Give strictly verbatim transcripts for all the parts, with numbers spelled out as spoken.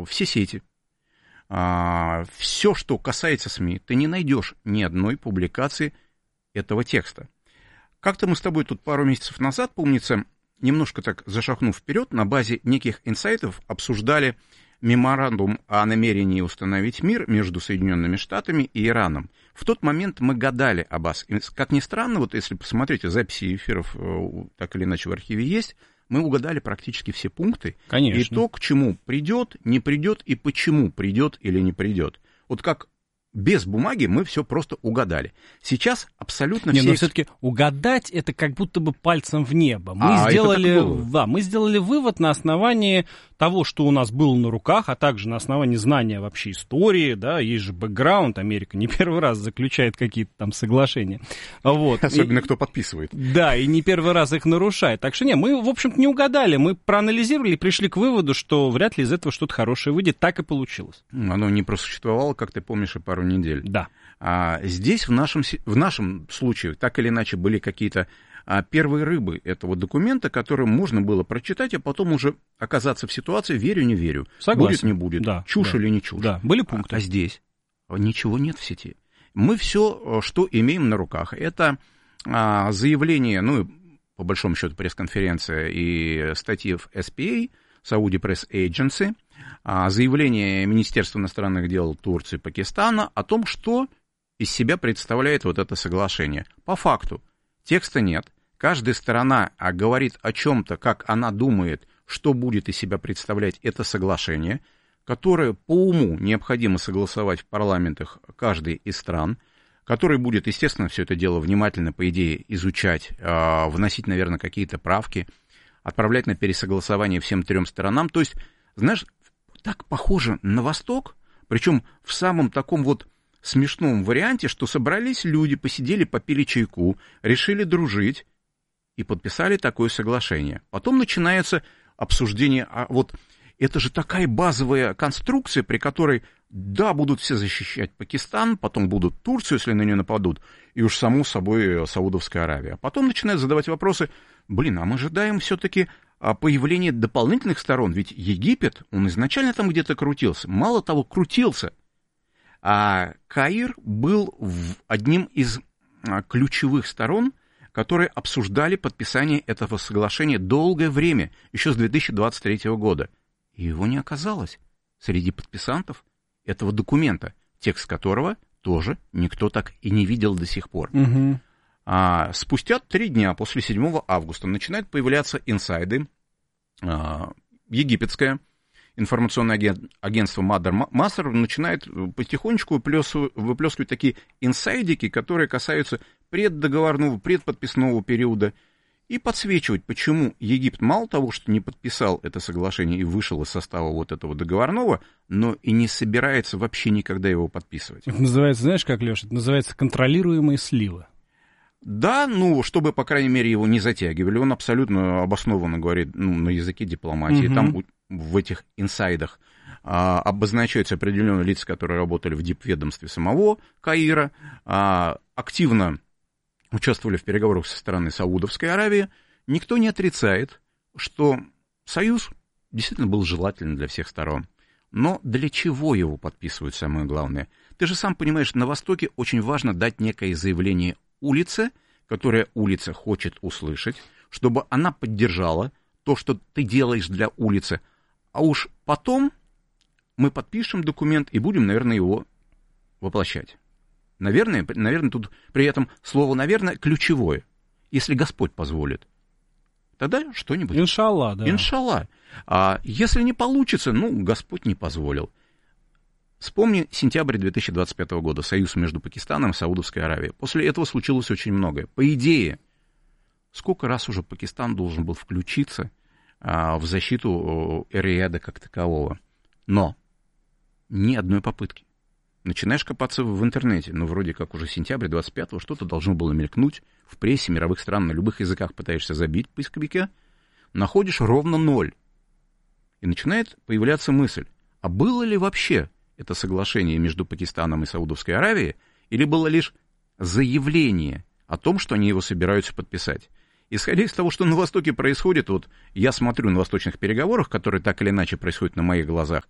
все сети, а, все, что касается СМИ, ты не найдешь ни одной публикации этого текста. Как-то мы с тобой тут пару месяцев назад, помнится, немножко так зашагнув вперед, на базе неких инсайтов обсуждали меморандум о намерении установить мир между Соединенными Штатами и Ираном. В тот момент мы гадали, Аббас. Как ни странно, вот если посмотрите, записи эфиров так или иначе в архиве есть, мы угадали практически все пункты. Конечно. И то, к чему придет, не придет, и почему придет или не придет. Вот как без бумаги мы все просто угадали. Сейчас абсолютно не, все... но все-таки угадать это как будто бы пальцем в небо. Мы а, сделали, да, мы сделали вывод на основании того, что у нас было на руках, а также на основании знания вообще истории, да, есть же бэкграунд, Америка не первый раз заключает какие-то там соглашения. Вот. Особенно и, кто подписывает. Да, и не первый раз их нарушает. Так что не, мы, в общем-то, не угадали, мы проанализировали и пришли к выводу, что вряд ли из этого что-то хорошее выйдет, так и получилось. Оно не просуществовало, как ты помнишь, и пару недель. Да. А здесь в нашем, в нашем случае так или иначе были какие-то а, первые рыбы этого документа, которые можно было прочитать, а потом уже оказаться в ситуации верю, не верю. Согласен. Будет, не будет, да, чушь да. или не чушь. Да, были пункты. А, а здесь ничего нет в сети. Мы все, что имеем на руках, это а, заявление, ну, по большому счету, пресс-конференция и статьи в эс пи эй, Saudi Press Agency, а, заявление Министерства иностранных дел Турции и Пакистана о том, что из себя представляет вот это соглашение. По факту текста нет. Каждая сторона говорит о чем-то, как она думает, что будет из себя представлять это соглашение, которое по уму необходимо согласовать в парламентах каждой из стран, который будет, естественно, все это дело внимательно, по идее, изучать, вносить, наверное, какие-то правки, отправлять на пересогласование всем трем сторонам. То есть, знаешь, так похоже на Восток, причем в самом таком вот смешном варианте, что собрались люди, посидели, попили чайку, решили дружить и подписали такое соглашение. Потом начинается обсуждение, а вот это же такая базовая конструкция, при которой, да, будут все защищать Пакистан, потом будут Турцию, если на нее нападут, и уж само собой Саудовская Аравия. Потом начинают задавать вопросы, блин, а мы ожидаем все-таки появления дополнительных сторон, ведь Египет, он изначально там где-то крутился, мало того, крутился, а Каир был одним из ключевых сторон, которые обсуждали подписание этого соглашения долгое время, еще с две тысячи двадцать третьего года. И его не оказалось среди подписантов этого документа, текст которого тоже никто так и не видел до сих пор. Угу. А спустя три дня после седьмого августа начинают появляться инсайды. А, египетское информационное агентство Мадер Масер начинает потихонечку выплескивать такие инсайдики, которые касаются преддоговорного, предподписного периода, и подсвечивать, почему Египет мало того, что не подписал это соглашение и вышел из состава вот этого договорного, но и не собирается вообще никогда его подписывать. Это называется, знаешь как, Леша, это называется контролируемые сливы. Да, ну, чтобы, по крайней мере, его не затягивали, он абсолютно обоснованно говорит, ну, на языке дипломатии, угу. Там в этих инсайдах а, обозначаются определенные лица, которые работали в дипведомстве самого Каира, а, активно участвовали в переговорах со стороны Саудовской Аравии. Никто не отрицает, что союз действительно был желателен для всех сторон. Но для чего его подписывают, самое главное? Ты же сам понимаешь, на Востоке очень важно дать некое заявление улице, которое улица хочет услышать, чтобы она поддержала то, что ты делаешь для улицы. А уж потом мы подпишем документ и будем, наверное, его воплощать. Наверное, наверное, тут при этом слово «наверное» ключевое. Если Господь позволит, тогда что-нибудь. Иншалла, да. Иншалла. А если не получится, ну, Господь не позволил. Вспомни сентябрь две тысячи двадцать пятого года, союз между Пакистаном и Саудовской Аравией. После этого случилось очень многое. По идее, сколько раз уже Пакистан должен был включиться а, в защиту Эр-Рияда как такового. Но ни одной попытки. Начинаешь копаться в интернете, ну, вроде как уже сентябрь двадцать пятого, что-то должно было мелькнуть в прессе мировых стран, на любых языках пытаешься забить в поисковике, находишь ровно ноль. И начинает появляться мысль, а было ли вообще это соглашение между Пакистаном и Саудовской Аравией, или было лишь заявление о том, что они его собираются подписать? Исходя из того, что на Востоке происходит, вот я смотрю на восточных переговорах, которые так или иначе происходят на моих глазах,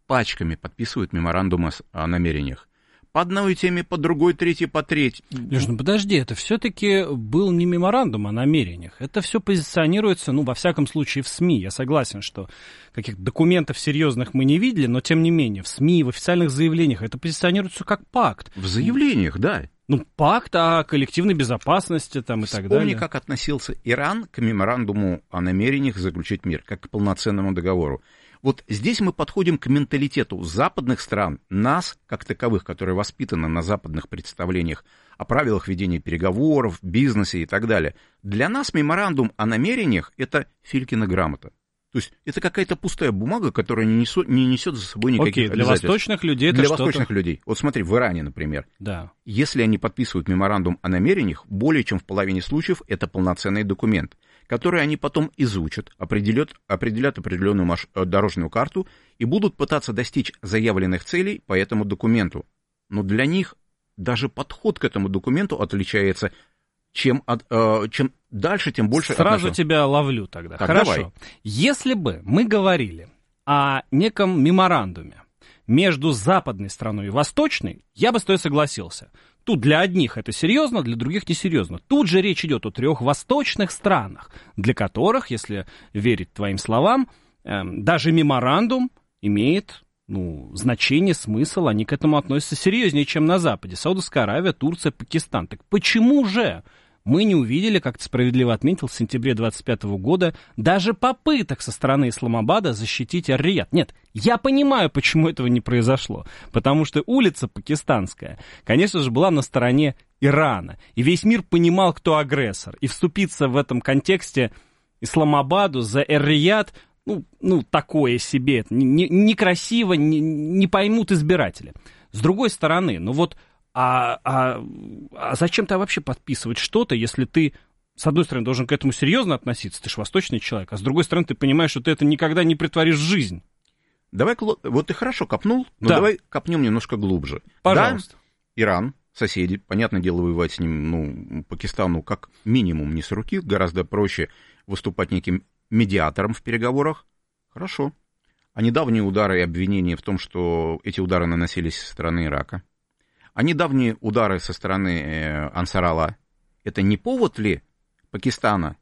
пачками подписывают меморандумы о намерениях. По одной теме, по другой, третьей, по третьей. Леш, ну подожди, это все-таки был не меморандум о намерениях. Это все позиционируется, ну, во всяком случае, в СМИ. Я согласен, что каких-то документов серьезных мы не видели, но, тем не менее, в СМИ, в официальных заявлениях это позиционируется как пакт. В заявлениях, да. Ну, пакт о коллективной безопасности там и Вспомни, так далее. Вспомни, как относился Иран к меморандуму о намерениях заключить мир, как к полноценному договору. Вот здесь мы подходим к менталитету западных стран, нас, как таковых, которые воспитаны на западных представлениях о правилах ведения переговоров, бизнесе и так далее. Для нас меморандум о намерениях – это Филькина грамота. То есть это какая-то пустая бумага, которая не несет, не несет за собой никаких Окей, для обязательств. восточных людей это Для что-то... восточных людей. Вот смотри, в Иране, например. Да. Если они подписывают меморандум о намерениях, более чем в половине случаев это полноценный документ, который они потом изучат, определят, определят определенную маш... дорожную карту и будут пытаться достичь заявленных целей по этому документу. Но для них даже подход к этому документу отличается. Чем, от, э, чем дальше, тем больше... Сразу отношу. тебя ловлю тогда. Так, Хорошо. давай. Если бы мы говорили о неком меморандуме между западной страной и восточной, я бы с тобой согласился. Тут для одних это серьезно, для других несерьезно. Тут же речь идет о трех восточных странах, для которых, если верить твоим словам, э, даже меморандум имеет... Ну, значение, смысл, они к этому относятся серьезнее, чем на Западе. Саудовская Аравия, Турция, Пакистан. Так почему же мы не увидели, как ты справедливо отметил, в сентябре двадцать пятого года даже попыток со стороны Исламабада защитить Ар-Рияд? Нет, я понимаю, почему этого не произошло. Потому что улица пакистанская, конечно же, была на стороне Ирана. И весь мир понимал, кто агрессор. И вступиться в этом контексте Исламабаду за Ар-Рияд... Ну, ну, такое себе, это некрасиво, не, не поймут избиратели. С другой стороны, ну вот, а, а, а зачем ты вообще подписывать что-то, если ты, с одной стороны, должен к этому серьезно относиться, ты же восточный человек, а с другой стороны, ты понимаешь, что ты это никогда не претворишь в жизнь. Давай, вот ты хорошо копнул, но да. давай копнем немножко глубже. Пожалуйста. Да, Иран, соседи, понятное дело, воевать с ним, ну, Пакистану как минимум не с руки, гораздо проще выступать неким медиатором в переговорах. Хорошо. А недавние удары и обвинения в том, что эти удары наносились со стороны Ирака. А недавние удары со стороны э, Ансар-Алла, это не повод ли Пакистана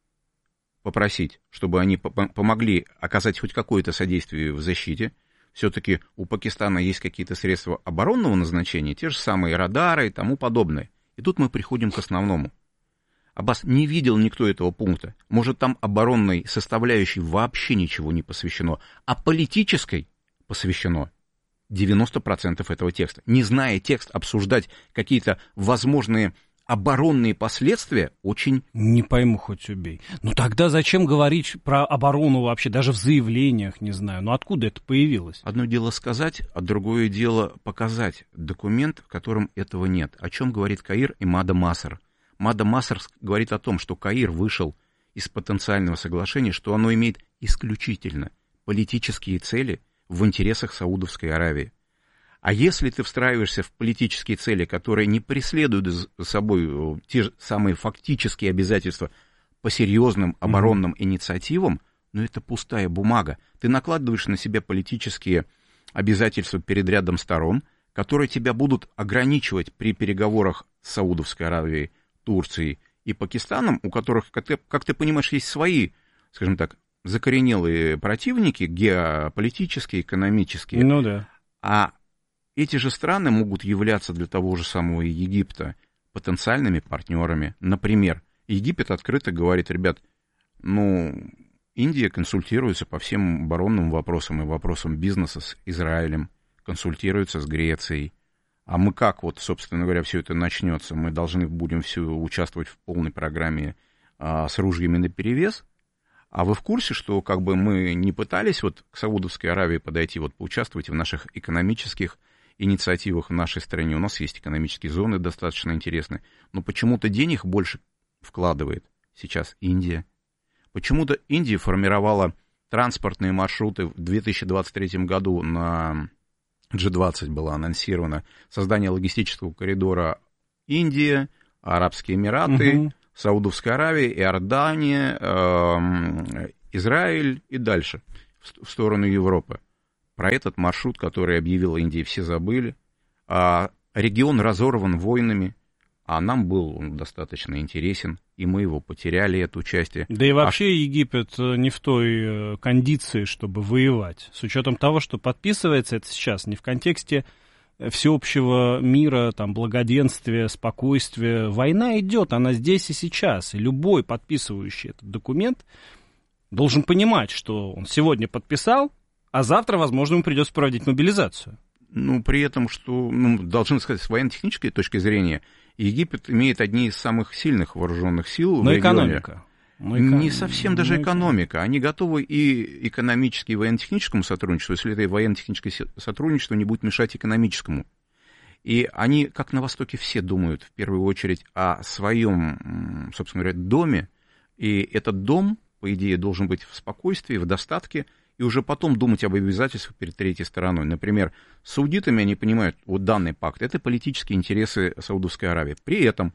попросить, чтобы они помогли оказать хоть какое-то содействие в защите? Все-таки у Пакистана есть какие-то средства оборонного назначения, те же самые радары и тому подобное. И тут мы приходим к основному. Аббас, не видел никто этого пункта. Может, там оборонной составляющей вообще ничего не посвящено, а политической посвящено девяносто процентов этого текста. Не зная текст, обсуждать какие-то возможные оборонные последствия очень... Не пойму, хоть убей. Ну тогда зачем говорить про оборону вообще, даже в заявлениях, не знаю. Ну откуда это появилось? Одно дело сказать, а другое дело показать документ, в котором этого нет. О чем говорит Каир и Мада Маср. Мада Маср говорит о том, что Каир вышел из потенциального соглашения, что оно имеет исключительно политические цели в интересах Саудовской Аравии. А если ты встраиваешься в политические цели, которые не преследуют за собой те же самые фактические обязательства по серьезным оборонным mm-hmm. инициативам, ну это пустая бумага. Ты накладываешь на себя политические обязательства перед рядом сторон, которые тебя будут ограничивать при переговорах с Саудовской Аравией, Турцией и Пакистаном, у которых, как ты, как ты понимаешь, есть свои, скажем так, закоренелые противники, геополитические, экономические. Ну да. А эти же страны могут являться для того же самого Египта потенциальными партнерами. Например, Египет открыто говорит, ребят, ну, Индия консультируется по всем оборонным вопросам и вопросам бизнеса с Израилем, консультируется с Грецией. А мы как, вот, собственно говоря, все это начнется? Мы должны будем все участвовать в полной программе а, с ружьями наперевес? А вы в курсе, что как бы мы не пытались вот к Саудовской Аравии подойти, вот поучаствовать в наших экономических инициативах в нашей стране? У нас есть экономические зоны достаточно интересные, но почему-то денег больше вкладывает сейчас Индия. Почему-то Индия формировала транспортные маршруты в две тысячи двадцать третьем году на... джи двадцать было анонсировано создание логистического коридора Индия, Арабские Эмираты, угу. Саудовская Аравия, Иордания, э, Израиль и дальше в сторону Европы. про этот маршрут, который объявила Индия, все забыли. А регион разорван войнами, а нам был он достаточно интересен, и мы его потеряли, это участие. Да и вообще а... Египет не в той кондиции, чтобы воевать. С учетом того, что подписывается это сейчас не в контексте всеобщего мира, там, благоденствия, спокойствия. Война идет, она здесь и сейчас. И любой подписывающий этот документ должен понимать, что он сегодня подписал, а завтра, возможно, ему придется проводить мобилизацию. Ну, при этом, что, ну, должен сказать, с военно-технической точки зрения, Египет имеет одни из самых сильных вооруженных сил Но в регионе. Экономика. Но экономика. Не совсем даже экономика. Они готовы и экономически, и военно-техническому сотрудничеству, если это военно-техническое сотрудничество не будет мешать экономическому. И они, как на Востоке, все думают в первую очередь о своем, собственно говоря, доме. И этот дом, по идее, должен быть в спокойствии, в достатке, и уже потом думать об обязательствах перед третьей стороной. Например, с саудитами они понимают, вот данный пакт, это политические интересы Саудовской Аравии. При этом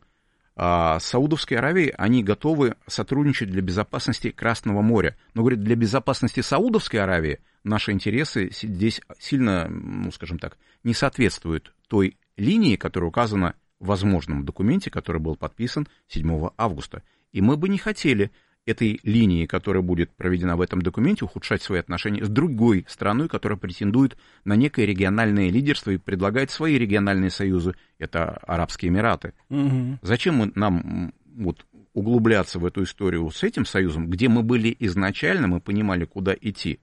с Саудовской Аравией они готовы сотрудничать для безопасности Красного моря. Но, говорят, для безопасности Саудовской Аравии наши интересы здесь сильно, ну, скажем так, не соответствуют той линии, которая указана в возможном документе, который был подписан седьмого августа. И мы бы не хотели этой линии, которая будет проведена в этом документе, ухудшать свои отношения с другой страной, которая претендует на некое региональное лидерство и предлагает свои региональные союзы. Это Арабские Эмираты. Угу. Зачем мы, нам вот, углубляться в эту историю с этим союзом, где мы были изначально, мы понимали, куда идти?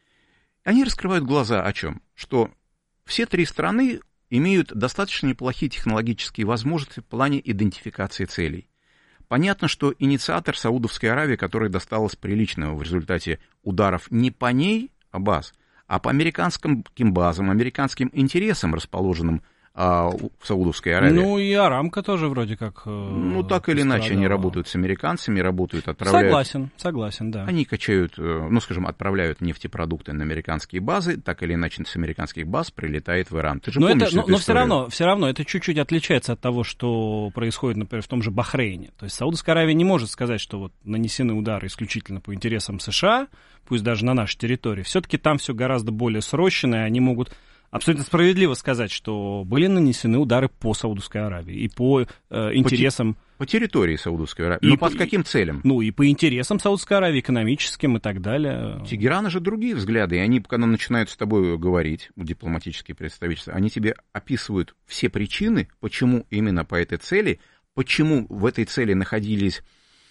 Они раскрывают глаза о чем? Что все три страны имеют достаточно неплохие технологические возможности в плане идентификации целей. Понятно, что инициатор Саудовской Аравии, которой досталось приличного в результате ударов не по ней, Аббас, а по американским базам, американским интересам, расположенным а, в Саудовской Аравии. Ну и Арамко тоже вроде как... Э, ну так или иначе они работают с американцами, работают, отправляют... Согласен, согласен, да. Они качают, ну скажем, отправляют нефтепродукты на американские базы, так или иначе с американских баз прилетает в Иран. Ты же но помнишь это, но, эту но историю? все равно, все равно это чуть-чуть отличается от того, что происходит, например, в том же Бахрейне. То есть Саудовская Аравия не может сказать, что вот нанесены удары исключительно по интересам США, пусть даже на нашей территории. Все-таки там все гораздо более срощено, и они могут абсолютно справедливо сказать, что были нанесены удары по Саудовской Аравии и по э, интересам... По, по территории Саудовской Аравии. Но под каким целям? Ну, и по интересам Саудовской Аравии, экономическим и так далее. Тегерана же другие взгляды, и они, когда начинают с тобой говорить, дипломатические представительства, они тебе описывают все причины, почему именно по этой цели, почему в этой цели находились...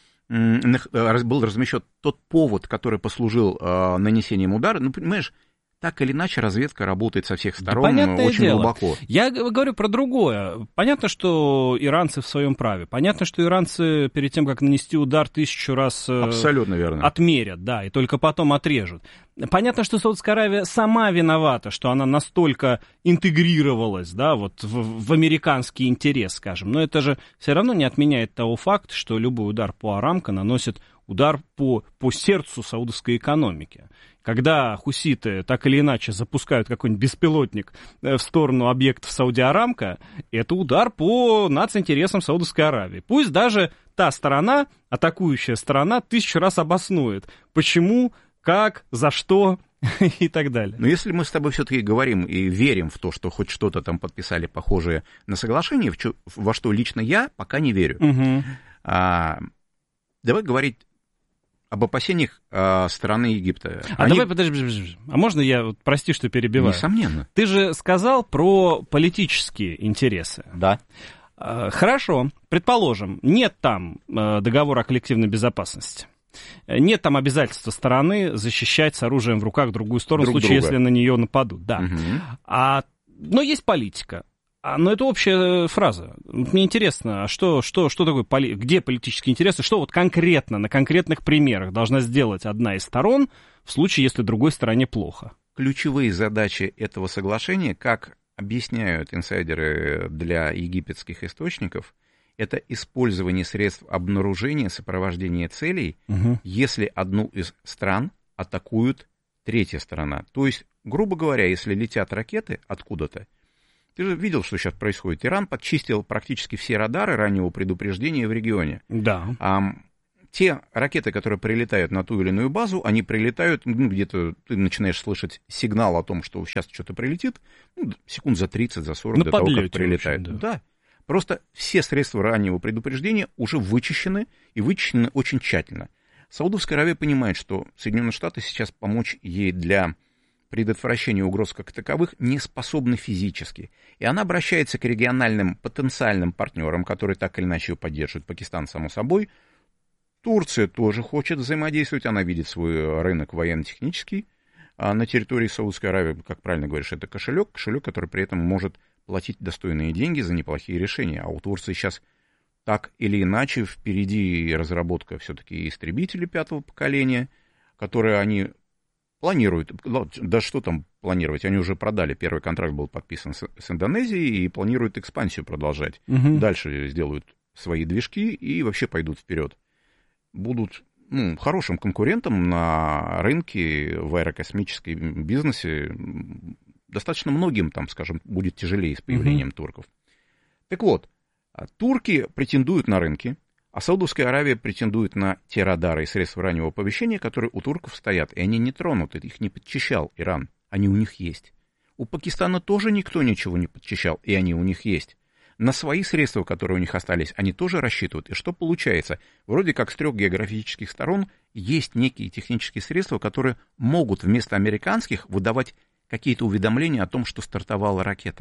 был размещен тот повод, который послужил э, нанесением удара. Ну, понимаешь, так или иначе разведка работает со всех сторон, да, очень дело. глубоко. Я говорю про другое. Понятно, что иранцы в своем праве. Понятно, что иранцы перед тем, как нанести удар, тысячу раз Абсолютно верно. отмерят, да, и только потом отрежут. Понятно, что Саудовская Аравия сама виновата, что она настолько интегрировалась, да, вот в, в американский интерес, скажем. Но это же все равно не отменяет того факта, что любой удар по Арамко наносит удар по, по сердцу саудовской экономики. Когда хуситы так или иначе запускают какой-нибудь беспилотник в сторону объектов Сауди-Арамко, это удар по нацинтересам Саудовской Аравии. Пусть даже та сторона, атакующая сторона, тысячу раз обоснует, почему, как, за что и так далее. Но если мы с тобой все-таки говорим и верим в то, что хоть что-то там подписали похожее на соглашение, во что лично я пока не верю. Угу. А, давай говорить об опасениях а, стороны Египта. А Они... давай, подожди, подожди, а можно я, вот, прости, что перебиваю? Несомненно. Ты же сказал про политические интересы. Да. А, хорошо, предположим, нет там а, договора о коллективной безопасности. Нет там обязательства стороны защищать с оружием в руках другую сторону, Друг в случае, друга. если на нее нападут. Да. Угу. А, но есть политика. А, но это общая фраза. Мне интересно, а что, что, что такое, поли... где политические интересы, что вот конкретно, на конкретных примерах должна сделать одна из сторон в случае, если другой стороне плохо? Ключевые задачи этого соглашения, как объясняют инсайдеры для египетских источников, это использование средств обнаружения, сопровождения целей, угу. если одну из стран атакует третья сторона. То есть, грубо говоря, если летят ракеты откуда-то, ты же видел, что сейчас происходит. Иран подчистил практически все радары раннего предупреждения в регионе. Да. А те ракеты, которые прилетают на ту или иную базу, они прилетают, ну, где-то ты начинаешь слышать сигнал о том, что сейчас что-то прилетит, ну, секунд за тридцать, за сорок на до того, как подлете, прилетает. общем, да. Да. Просто все средства раннего предупреждения уже вычищены, и вычищены очень тщательно. Саудовская Аравия понимает, что Соединенные Штаты сейчас помочь ей для предотвращения угроз как таковых не способны физически. И она обращается к региональным потенциальным партнерам, которые так или иначе ее поддерживают. Пакистан, само собой. Турция тоже хочет взаимодействовать. Она видит свой рынок военно-технический на территории Саудовской Аравии. Как правильно говоришь, это кошелек. Кошелек, который при этом может платить достойные деньги за неплохие решения. А у Турции сейчас так или иначе впереди разработка все-таки истребителей пятого поколения, которые они планируют. Да что там планировать? Они уже продали. Первый контракт был подписан с, с Индонезией и планируют экспансию продолжать. Угу. Дальше сделают свои движки и вообще пойдут вперед. Будут ну, хорошим конкурентом на рынке в аэрокосмическом бизнесе. Достаточно многим, там, скажем, будет тяжелее с появлением uh-huh. турков. Так вот, турки претендуют на рынки, а Саудовская Аравия претендует на те радары и средства раннего оповещения, которые у турков стоят, и они не тронуты, их не подчищал Иран, они у них есть. У Пакистана тоже никто ничего не подчищал, и они у них есть. На свои средства, которые у них остались, они тоже рассчитывают. И что получается? Вроде как с трех географических сторон есть некие технические средства, которые могут вместо американских выдавать какие-то уведомления о том, что стартовала ракета.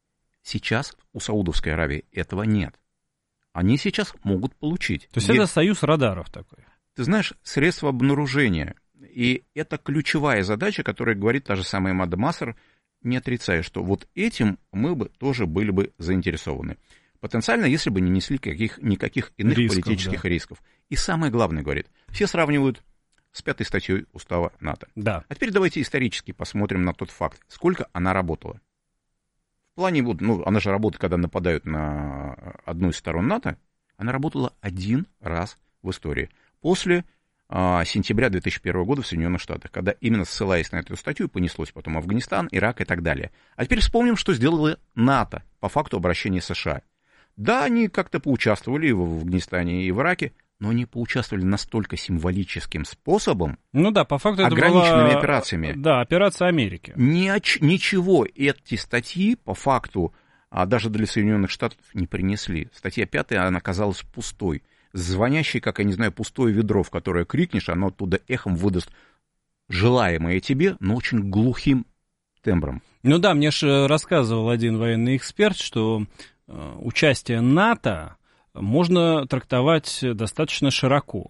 Сейчас у Саудовской Аравии этого нет. Они сейчас могут получить. То есть Где... это союз радаров такой? Ты знаешь, средства обнаружения. И это ключевая задача, которая говорит та же самая Мада Масар, не отрицая, что вот этим мы бы тоже были бы заинтересованы. Потенциально, если бы не несли каких, никаких иных рисков, политических да. рисков. И самое главное, говорит, все сравнивают с пятой статьей Устава НАТО. Да. А теперь давайте исторически посмотрим на тот факт, сколько она работала. В плане, вот, ну, она же работает, когда нападают на одну из сторон НАТО, она работала один раз в истории. После а, сентября две тысячи первого года в Соединенных Штатах, когда именно ссылаясь на эту статью, понеслось потом Афганистан, Ирак и так далее. А теперь вспомним, что сделала НАТО по факту обращения США. Да, они как-то поучаствовали в Афганистане и в Ираке, но они поучаствовали настолько символическим способом, ну да, по факту это ограниченными была, операциями. Да, операция Америки. Ни, ничего эти статьи, по факту, а даже для Соединенных Штатов не принесли. Статья пятая, она оказалась пустой. Звонящей, как, я не знаю, пустое ведро, в которое крикнешь, оно оттуда эхом выдаст желаемое тебе, но очень глухим тембром. Ну да, мне же рассказывал один военный эксперт, что э, участие НАТО можно трактовать достаточно широко.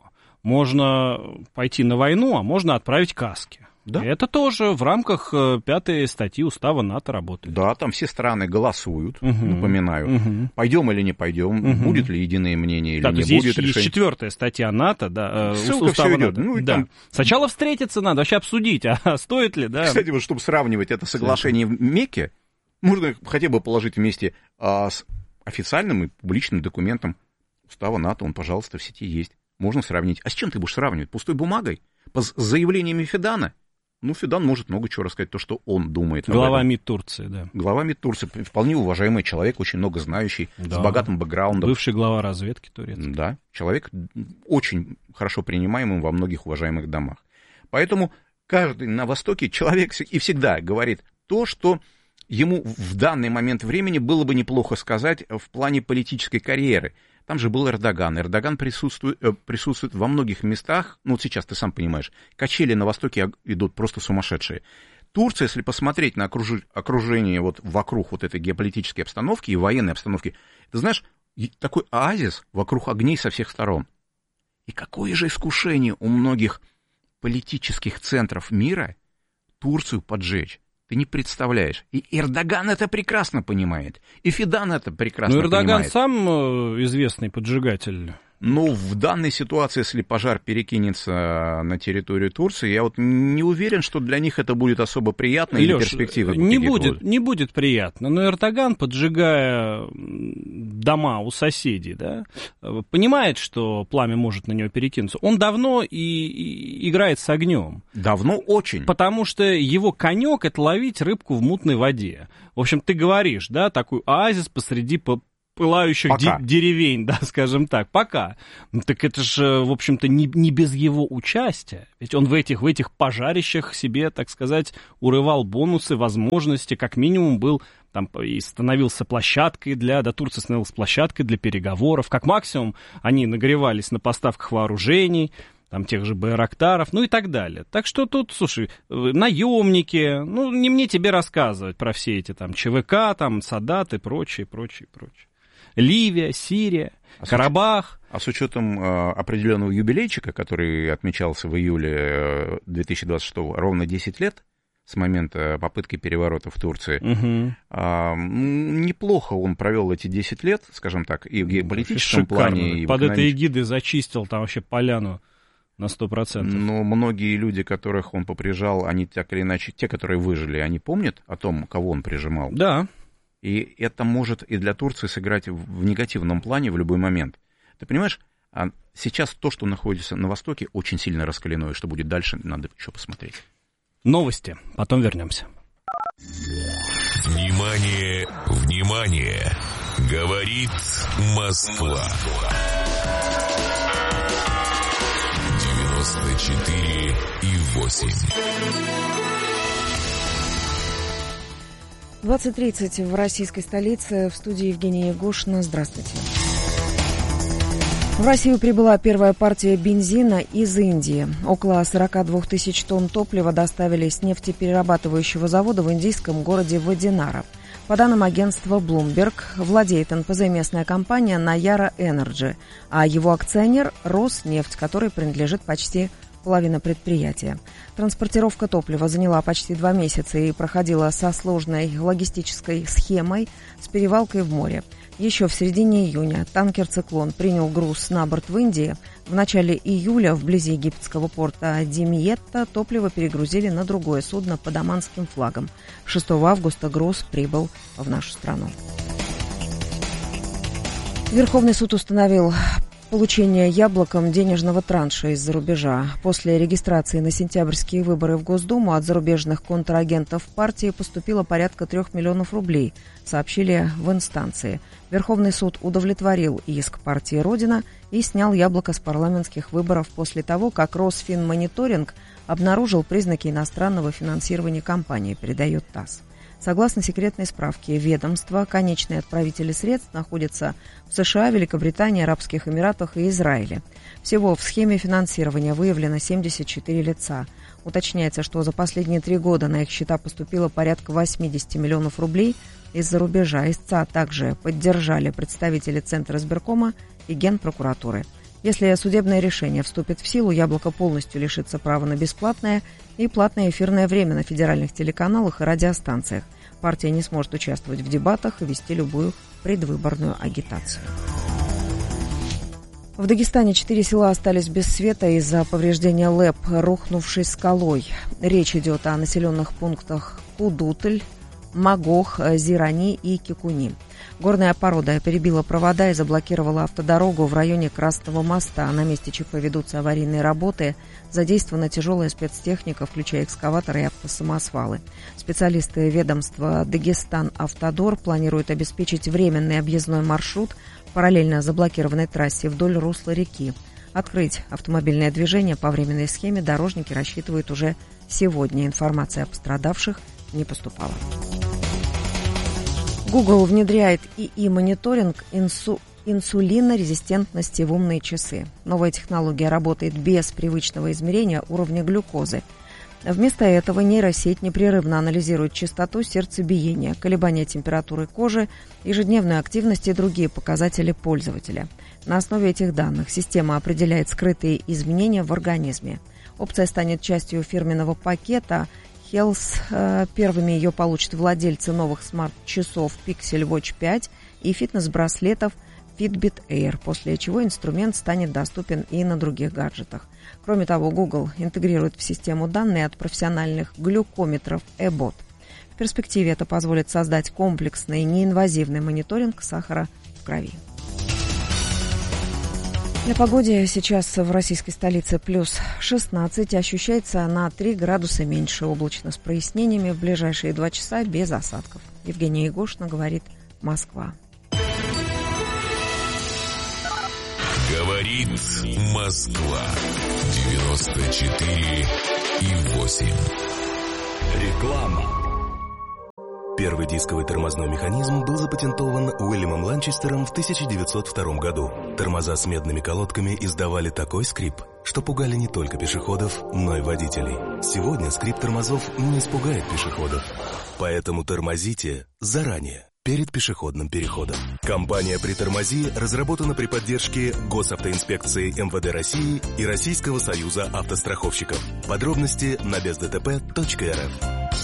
Можно пойти на войну, а можно отправить каски. Да? И это тоже в рамках пятой статьи Устава НАТО работает. Да, там все страны голосуют, угу. напоминаю. Угу. Пойдем или не пойдем, угу. будет ли единое мнение или да, не будет решения. Есть четвертая статья НАТО, да, ссылка Устава все идет. НАТО. Ну, да. там... Сначала встретиться надо, вообще обсудить, а стоит ли, да. Кстати, вот чтобы сравнивать это соглашение в Мекке, можно хотя бы положить вместе а, с официальным и публичным документом Устава НАТО, он, пожалуйста, в сети есть. Можно сравнить. А с чем ты будешь сравнивать? Пустой бумагой? По заявлениями Фидана? Ну, Фидан может много чего рассказать, то, что он думает. Глава МИД Турции, да. Глава МИД Турции, вполне уважаемый человек, очень много знающий, да. с богатым бэкграундом. Бывший глава разведки турецкой. Да, человек очень хорошо принимаемый во многих уважаемых домах. Поэтому каждый на Востоке человек и всегда говорит то, что ему в данный момент времени было бы неплохо сказать в плане политической карьеры. Там же был Эрдоган. Эрдоган присутствует, присутствует во многих местах. Ну, вот сейчас ты сам понимаешь, качели на Востоке идут просто сумасшедшие. Турция, если посмотреть на окруж... окружение вот вокруг вот этой геополитической обстановки и военной обстановки, ты знаешь, такой оазис вокруг огней со всех сторон. И какое же искушение у многих политических центров мира Турцию поджечь. Ты не представляешь. И Эрдоган это прекрасно понимает. И Фидан это прекрасно понимает. Но Эрдоган понимает. сам известный поджигатель. Ну, в данной ситуации, если пожар перекинется на территорию Турции, я вот не уверен, что для них это будет особо приятно, или перспективы не будет, не будет приятно. Но Эрдоган, поджигая дома у соседей, да, понимает, что пламя может на него перекинуться. Он давно и, и играет с огнем. Давно очень. Потому что его конек — это ловить рыбку в мутной воде. В общем, ты говоришь, да, такой оазис посреди пылающих де- деревень, да, скажем так, пока. Ну, так это же, в общем-то, не, не без его участия. Ведь он в этих, в этих пожарищах себе, так сказать, урывал бонусы, возможности, как минимум был там и становился площадкой для, да, Турция становилась площадкой для переговоров. Как максимум они нагревались на поставках вооружений, там тех же байрактаров, ну и так далее. Так что тут, слушай, наемники, ну не мне тебе рассказывать про все эти там ЧВК, там Садат и прочее, прочее, прочее. Ливия, Сирия, а Карабах. А с учетом э, определенного юбилейчика, который отмечался в июле две тысячи двадцать шестого, ровно десять лет с момента попытки переворота в Турции, угу. э, неплохо он провел эти десять лет, скажем так, и в геополитическом Шикарно. плане. И под этой эгидой зачистил там вообще поляну на сто процентов. Но многие люди, которых он поприжал, они так или иначе, те, которые выжили, они помнят о том, кого он прижимал? Да. И это может и для Турции сыграть в негативном плане в любой момент. Ты понимаешь, сейчас то, что находится на Востоке, очень сильно раскалено, и что будет дальше, надо еще посмотреть. Новости, потом вернемся. Внимание, внимание! Говорит Москва. девяносто четыре и восемь. двадцать тридцать в российской столице. В студии Евгения Егошина. Здравствуйте. В Россию прибыла первая партия бензина из Индии. Около сорок два тысяч тонн топлива доставили с нефтеперерабатывающего завода в индийском городе Вадинара. По данным агентства Bloomberg, владеет эн пэ зэ местная компания Nayara Energy, а его акционер – Роснефть, которой принадлежит почти половина предприятия. Транспортировка топлива заняла почти два месяца и проходила со сложной логистической схемой с перевалкой в море. Еще в середине июня танкер «Циклон» принял груз на борт в Индии. В начале июля вблизи египетского порта Демиетта топливо перегрузили на другое судно под оманским флагом. шестого августа груз прибыл в нашу страну. Верховный суд установил получение Яблоком денежного транша из-за рубежа. После регистрации на сентябрьские выборы в Госдуму от зарубежных контрагентов партии поступило порядка трех миллионов рублей, сообщили в инстанции. Верховный суд удовлетворил иск партии «Родина» и снял Яблоко с парламентских выборов после того, как Росфинмониторинг обнаружил признаки иностранного финансирования кампании, передает ТАСС. Согласно секретной справке ведомства, конечные отправители средств находятся в США, Великобритании, Арабских Эмиратах и Израиле. Всего в схеме финансирования выявлено семьдесят четыре лица. Уточняется, что за последние три года на их счета поступило порядка восемьдесят миллионов рублей из-за рубежа. Истца также поддержали представители Центра избиркома и Генпрокуратуры. Если судебное решение вступит в силу, Яблоко полностью лишится права на бесплатное и платное эфирное время на федеральных телеканалах и радиостанциях. Партия не сможет участвовать в дебатах и вести любую предвыборную агитацию. В Дагестане четыре села остались без света из-за повреждения ЛЭП, рухнувшей скалой. Речь идет о населенных пунктах Кудутль, Магох, Зирани и Кикуни. Горная порода перебила провода и заблокировала автодорогу в районе Красного моста. На месте ЧП ведутся аварийные работы. Задействована тяжелая спецтехника, включая экскаваторы и автосамосвалы. Специалисты ведомства «Дагестан-Автодор» планируют обеспечить временный объездной маршрут параллельно заблокированной трассе вдоль русла реки. Открыть автомобильное движение по временной схеме дорожники рассчитывают уже сегодня. Информация о пострадавших не поступала. Google внедряет ИИ-мониторинг инсу... инсулинорезистентности в умные часы. Новая технология работает без привычного измерения уровня глюкозы. Вместо этого нейросеть непрерывно анализирует частоту сердцебиения, колебания температуры кожи, ежедневную активность и другие показатели пользователя. На основе этих данных система определяет скрытые изменения в организме. Опция станет частью фирменного пакета Health. Первыми ее получат владельцы новых смарт-часов Pixel Watch пять и фитнес-браслетов Fitbit Air, после чего инструмент станет доступен и на других гаджетах. Кроме того, Google интегрирует в систему данные от профессиональных глюкометров Ebot. В перспективе это позволит создать комплексный неинвазивный мониторинг сахара в крови. Для погоды сейчас в российской столице плюс шестнадцать, ощущается на три градуса меньше, облачно с прояснениями, в ближайшие два часа без осадков. Евгения Егошина, говорит Москва. Говорит Москва. девяносто четыре и восемь. Реклама. Первый дисковый тормозной механизм был запатентован Уильямом Ланчестером в тысяча девятьсот втором году. Тормоза с медными колодками издавали такой скрип, что пугали не только пешеходов, но и водителей. Сегодня скрип тормозов не испугает пешеходов. Поэтому тормозите заранее, перед пешеходным переходом. Компания «Притормози» разработана при поддержке Госавтоинспекции эм вэ дэ России и Российского союза автостраховщиков. Подробности на без дэ тэ пэ точка эр эф.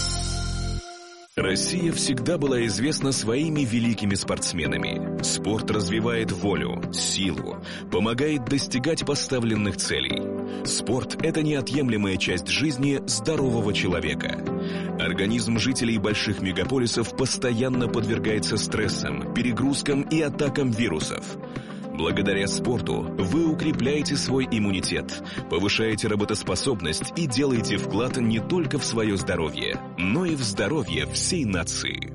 Россия всегда была известна своими великими спортсменами. Спорт развивает волю, силу, помогает достигать поставленных целей. Спорт – это неотъемлемая часть жизни здорового человека. Организм жителей больших мегаполисов постоянно подвергается стрессам, перегрузкам и атакам вирусов. Благодаря спорту вы укрепляете свой иммунитет, повышаете работоспособность и делаете вклад не только в свое здоровье, но и в здоровье всей нации.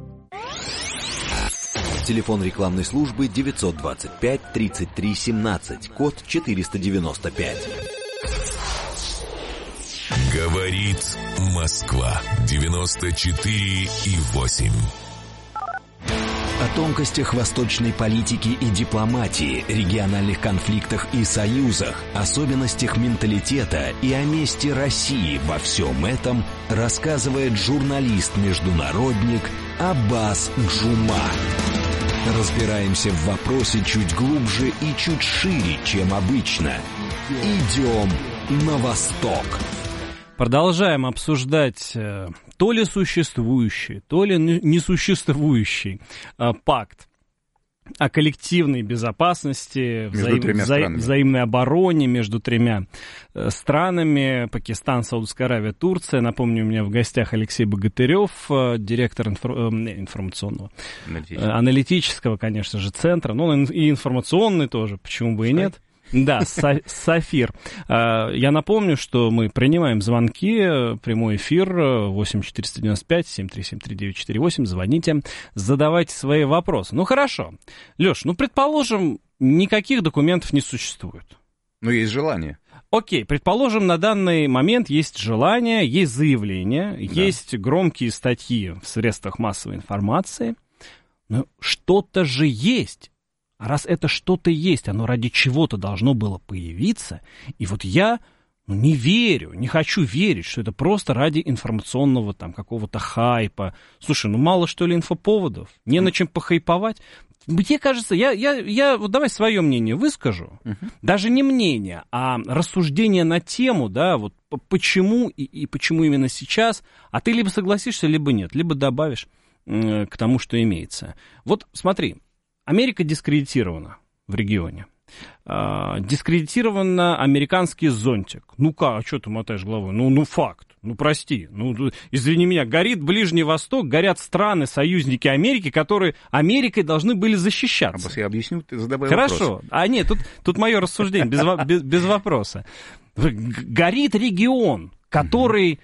Телефон рекламной службы девятьсот двадцать пять тридцать три семнадцать, код четыреста девяносто пять. Говорит Москва. девяносто четыре и восемь. О тонкостях восточной политики и дипломатии, региональных конфликтах и союзах, особенностях менталитета и о месте России во всем этом рассказывает журналист-международник Аббас Джума. Разбираемся в вопросе чуть глубже и чуть шире, чем обычно. Идем на восток. Продолжаем обсуждать э, то ли существующий, то ли несуществующий э, пакт о коллективной безопасности, взаим, вза, взаимной обороне между тремя э, странами: Пакистан, Саудовская Аравия, Турция. Напомню, у меня в гостях Алексей Богатырев, э, директор инфор, э, информационного, э, аналитического, конечно же, центра, ну и информационный тоже, почему бы и нет. Да, Сафир. Я напомню, что мы принимаем звонки, прямой эфир восемь четыреста девяносто пять семь три семь три девять четыре восемь. Звоните, задавайте свои вопросы. Ну хорошо. Леш, ну предположим, никаких документов не существует. Ну есть желание. Окей, предположим, на данный момент есть желание, есть заявление, да. Есть громкие статьи в средствах массовой информации. Но что-то же есть. А раз это что-то есть, оно ради чего-то должно было появиться, и вот я ну, не верю, не хочу верить, что это просто ради информационного там какого-то хайпа. Слушай, ну мало что ли инфоповодов, не на чем похайповать. Мне кажется, я, я, я вот давай свое мнение выскажу, uh-huh. Даже не мнение, а рассуждение на тему, да, вот почему и, и почему именно сейчас, а ты либо согласишься, либо нет, либо добавишь э, к тому, что имеется. Вот смотри. Америка дискредитирована в регионе. А, дискредитирован американский зонтик. Ну как, а что ты мотаешь головой? Ну, ну факт, ну прости. Ну, извини меня, горит Ближний Восток, горят страны, союзники Америки, которые Америкой должны были защищаться. Аббас, я объясню, ты задавай Хорошо. вопрос. Хорошо. А нет, тут, тут мое рассуждение, без, без, без вопроса. Горит регион, который...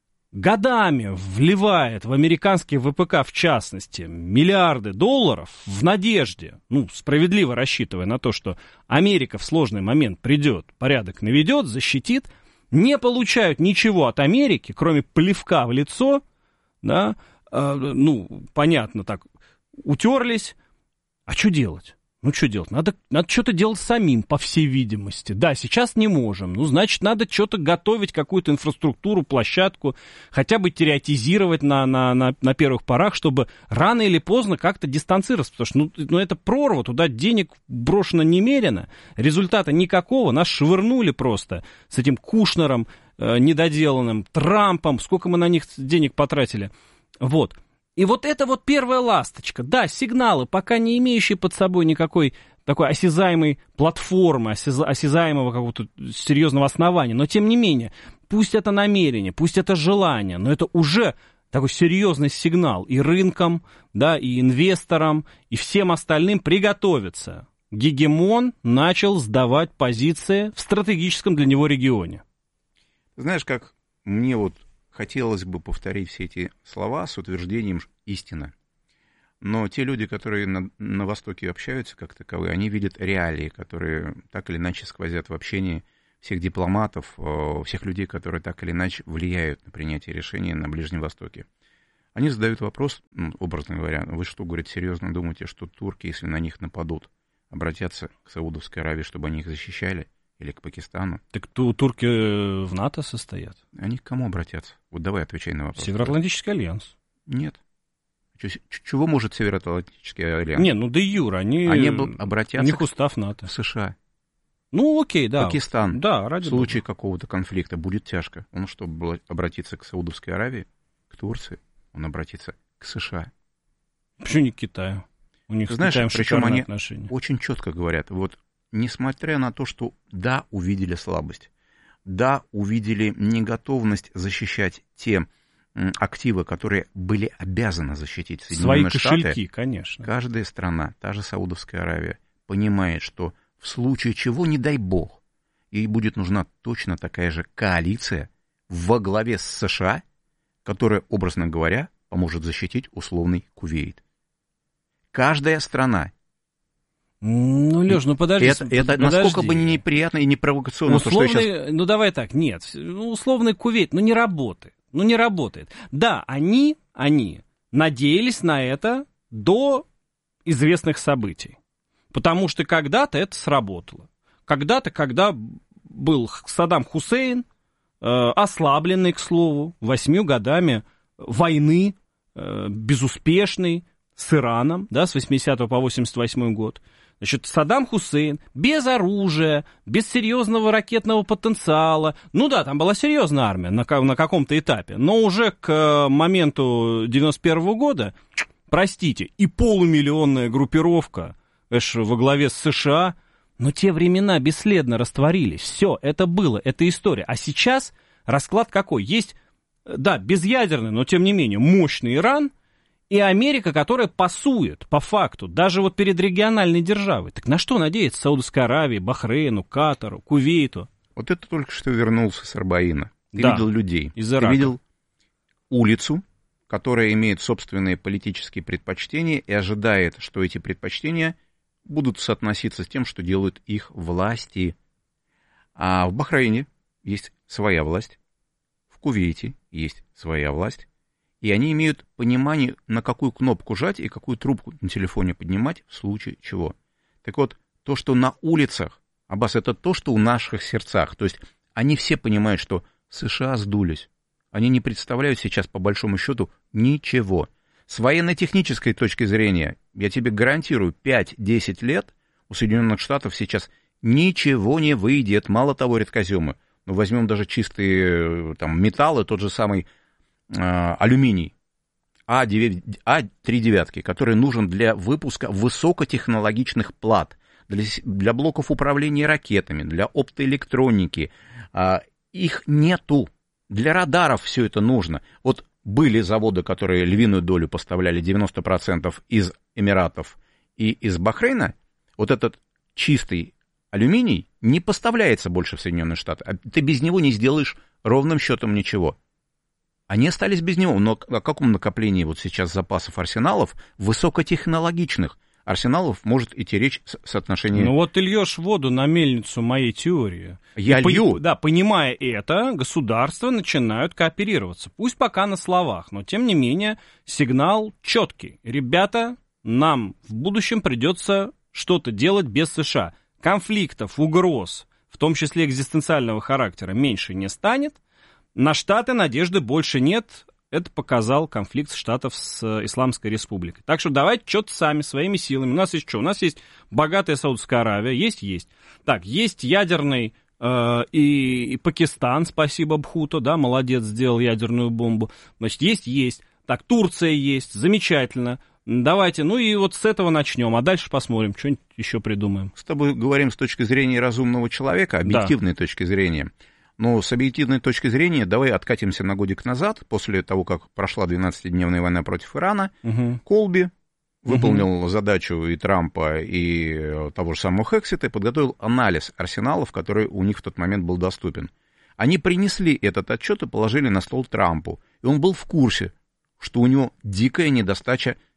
годами вливает в американский вэ пэ ка, в частности, миллиарды долларов в надежде, ну, справедливо рассчитывая на то, что Америка в сложный момент придет, порядок наведет, защитит, не получают ничего от Америки, кроме плевка в лицо, да, э, ну, понятно, так, утерлись, а что делать? Ну, что делать? Надо, надо что-то делать самим, по всей видимости. Да, сейчас не можем. Ну, значит, надо что-то готовить, какую-то инфраструктуру, площадку, хотя бы теоретизировать на, на, на, на первых порах, чтобы рано или поздно как-то дистанцироваться. Потому что, ну, ну, это прорва, туда денег брошено немерено, результата никакого. Нас швырнули просто с этим Кушнером э, недоделанным, Трампом. Сколько мы на них денег потратили. Вот. И вот это вот первая ласточка. Да, сигналы, пока не имеющие под собой никакой такой осязаемой платформы, осязаемого какого-то серьезного основания. Но тем не менее, пусть это намерение, пусть это желание, но это уже такой серьезный сигнал и рынкам, да, и инвесторам, и всем остальным приготовиться. Гегемон начал сдавать позиции в стратегическом для него регионе. Знаешь, как мне вот хотелось бы повторить все эти слова с утверждением «истина». Но те люди, которые на, на Востоке общаются как таковые, они видят реалии, которые так или иначе сквозят в общении всех дипломатов, всех людей, которые так или иначе влияют на принятие решений на Ближнем Востоке. Они задают вопрос, ну, образно говоря, вы что, говорят, серьезно думаете, что турки, если на них нападут, обратятся к Саудовской Аравии, чтобы они их защищали, или к Пакистану? Так то турки в НАТО состоят. Они к кому обратятся? Вот давай отвечай на вопрос. Североатлантический альянс. Нет. Чего может Североатлантический альянс? Не, ну де юр, они, они обратятся у них устав НАТО. в США. Ну, окей, да. Пакистан да, ради в случае Бога. какого-то конфликта будет тяжко. Он что, обратится к Саудовской Аравии, к Турции? Он обратится к США. Почему не к Китаю? У них Ты знаешь, с Китаем причем они отношения. очень четко говорят, вот несмотря на то, что да, увидели слабость, да, увидели неготовность защищать те активы, которые были обязаны защитить Соединенные Штаты. Свои кошельки, конечно. Каждая страна, та же Саудовская Аравия, понимает, что в случае чего, не дай бог, ей будет нужна точно такая же коалиция во главе с США, которая, образно говоря, поможет защитить условный Кувейт. Каждая страна. Ну, Лёш, ну подожди. Это, это подожди. насколько бы неприятно и не провокационно. Условный, то, что я сейчас... Ну, давай так, нет. Ну, условный Кувейт, ну, не работает. Ну, не работает. Да, они, они надеялись на это до известных событий. Потому что когда-то это сработало. Когда-то, когда был Саддам Хусейн, э, ослабленный, к слову, восьмью годами войны, э, безуспешной, с Ираном, да, с восьмидесятого по восемьдесят восьмой год. Значит, Саддам Хусейн без оружия, без серьезного ракетного потенциала. Ну да, там была серьезная армия на, на каком-то этапе, но уже к моменту девяносто первого года, простите, и полумиллионная группировка эш, во главе с США, но те времена бесследно растворились. Все, это было, это история. А сейчас расклад какой? Есть, да, безъядерный, но тем не менее мощный Иран, и Америка, которая пасует, по факту, даже вот перед региональной державой. Так на что надеяться Саудовской Аравии, Бахрейну, Катару, Кувейту? Вот это только что вернулся с Арбаина. Ты да, видел людей. Из Ты Ирака. видел улицу, которая имеет собственные политические предпочтения и ожидает, что эти предпочтения будут соотноситься с тем, что делают их власти. А в Бахрейне есть своя власть, в Кувейте есть своя власть. И они имеют понимание, на какую кнопку жать и какую трубку на телефоне поднимать в случае чего. Так вот, то, что на улицах, Аббас, это то, что в наших сердцах. То есть они все понимают, что США сдулись. Они не представляют сейчас, по большому счету, ничего. С военно-технической точки зрения, я тебе гарантирую, пять-десять лет у Соединенных Штатов сейчас ничего не выйдет. Мало того, редкоземы. Ну, возьмем даже чистые там, металлы, тот же самый алюминий А три девятки, который нужен для выпуска высокотехнологичных плат, для, для блоков управления ракетами, для оптоэлектроники. Их нету. Для радаров все это нужно. Вот были заводы, которые львиную долю поставляли, девяносто процентов из Эмиратов и из Бахрейна. Вот этот чистый алюминий не поставляется больше в Соединенные Штаты. Ты без него не сделаешь ровным счетом ничего. Они остались без него. Но о каком накоплении вот сейчас запасов арсеналов, высокотехнологичных арсеналов, может идти речь в соотношении... Ну вот ты льешь воду на мельницу моей теории. Я И лью. По... Да, понимая это, государства начинают кооперироваться. Пусть пока на словах, но тем не менее сигнал четкий. Ребята, нам в будущем придется что-то делать без США. Конфликтов, угроз, в том числе экзистенциального характера, меньше не станет. На Штаты надежды больше нет. Это показал конфликт Штатов с Исламской Республикой. Так что давайте что-то сами, своими силами. У нас есть что? У нас есть богатая Саудовская Аравия. Есть, есть. Так, есть ядерный э, и, и Пакистан, спасибо Бхутто, да, молодец, сделал ядерную бомбу. Значит, есть, есть. Так, Турция есть, замечательно. Давайте, ну и вот с этого начнем, а дальше посмотрим, что-нибудь еще придумаем. С тобой говорим с точки зрения разумного человека, объективной да. точки зрения. Но с объективной точки зрения, давай откатимся на годик назад, после того, как прошла двенадцатидневная война против Ирана, угу. Колби выполнил угу. задачу и Трампа, и того же самого Хексета, и подготовил анализ арсеналов, который у них в тот момент был доступен. Они принесли этот отчет и положили на стол Трампу, и он был в курсе, что у него дикая недостача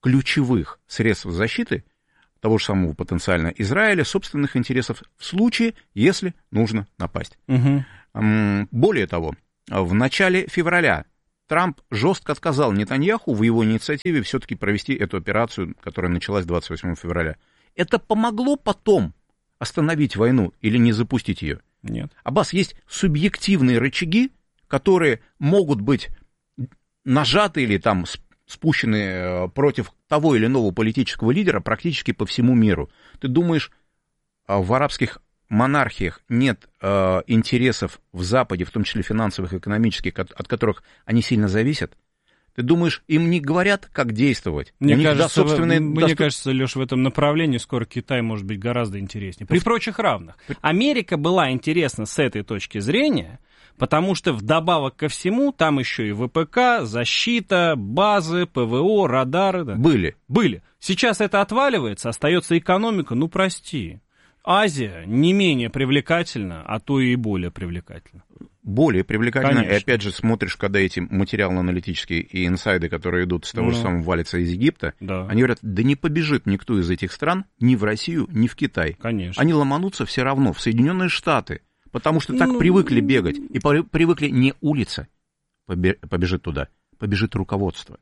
ключевых средств защиты того же самого потенциально Израиля, собственных интересов в случае, если нужно напасть. Угу. Более того, в начале февраля Трамп жестко отказал Нетаньяху в его инициативе все-таки провести эту операцию, которая началась двадцать восьмого февраля. Это помогло потом остановить войну или не запустить ее? Нет. Аббас, есть субъективные рычаги, которые могут быть нажаты или там спущены против того или иного политического лидера практически по всему миру. Ты думаешь, в арабских монархиях нет э, интересов в Западе, в том числе финансовых, экономических, от, от которых они сильно зависят? Ты думаешь, им не говорят, как действовать? Мне, них, кажется, да, собственные, мне доступ... кажется, Леш, в этом направлении скоро Китай может быть гораздо интереснее. При прочих равных. Америка была интересна с этой точки зрения, потому что вдобавок ко всему там еще и ВПК, защита, базы, ПВО, радары. Да. Были. Были. Сейчас это отваливается, остается экономика, ну прости. Азия не менее привлекательна, а то и более привлекательна. Более привлекательно. Конечно. И опять же смотришь, когда эти материалы аналитические и инсайды, которые идут с того ну, же самого валятся из Египта, да. Они говорят, да не побежит никто из этих стран ни в Россию, ни в Китай. Конечно. Они ломанутся все равно в Соединенные Штаты, потому что так ну... привыкли бегать. И привыкли не улица побежит туда, побежит руководство.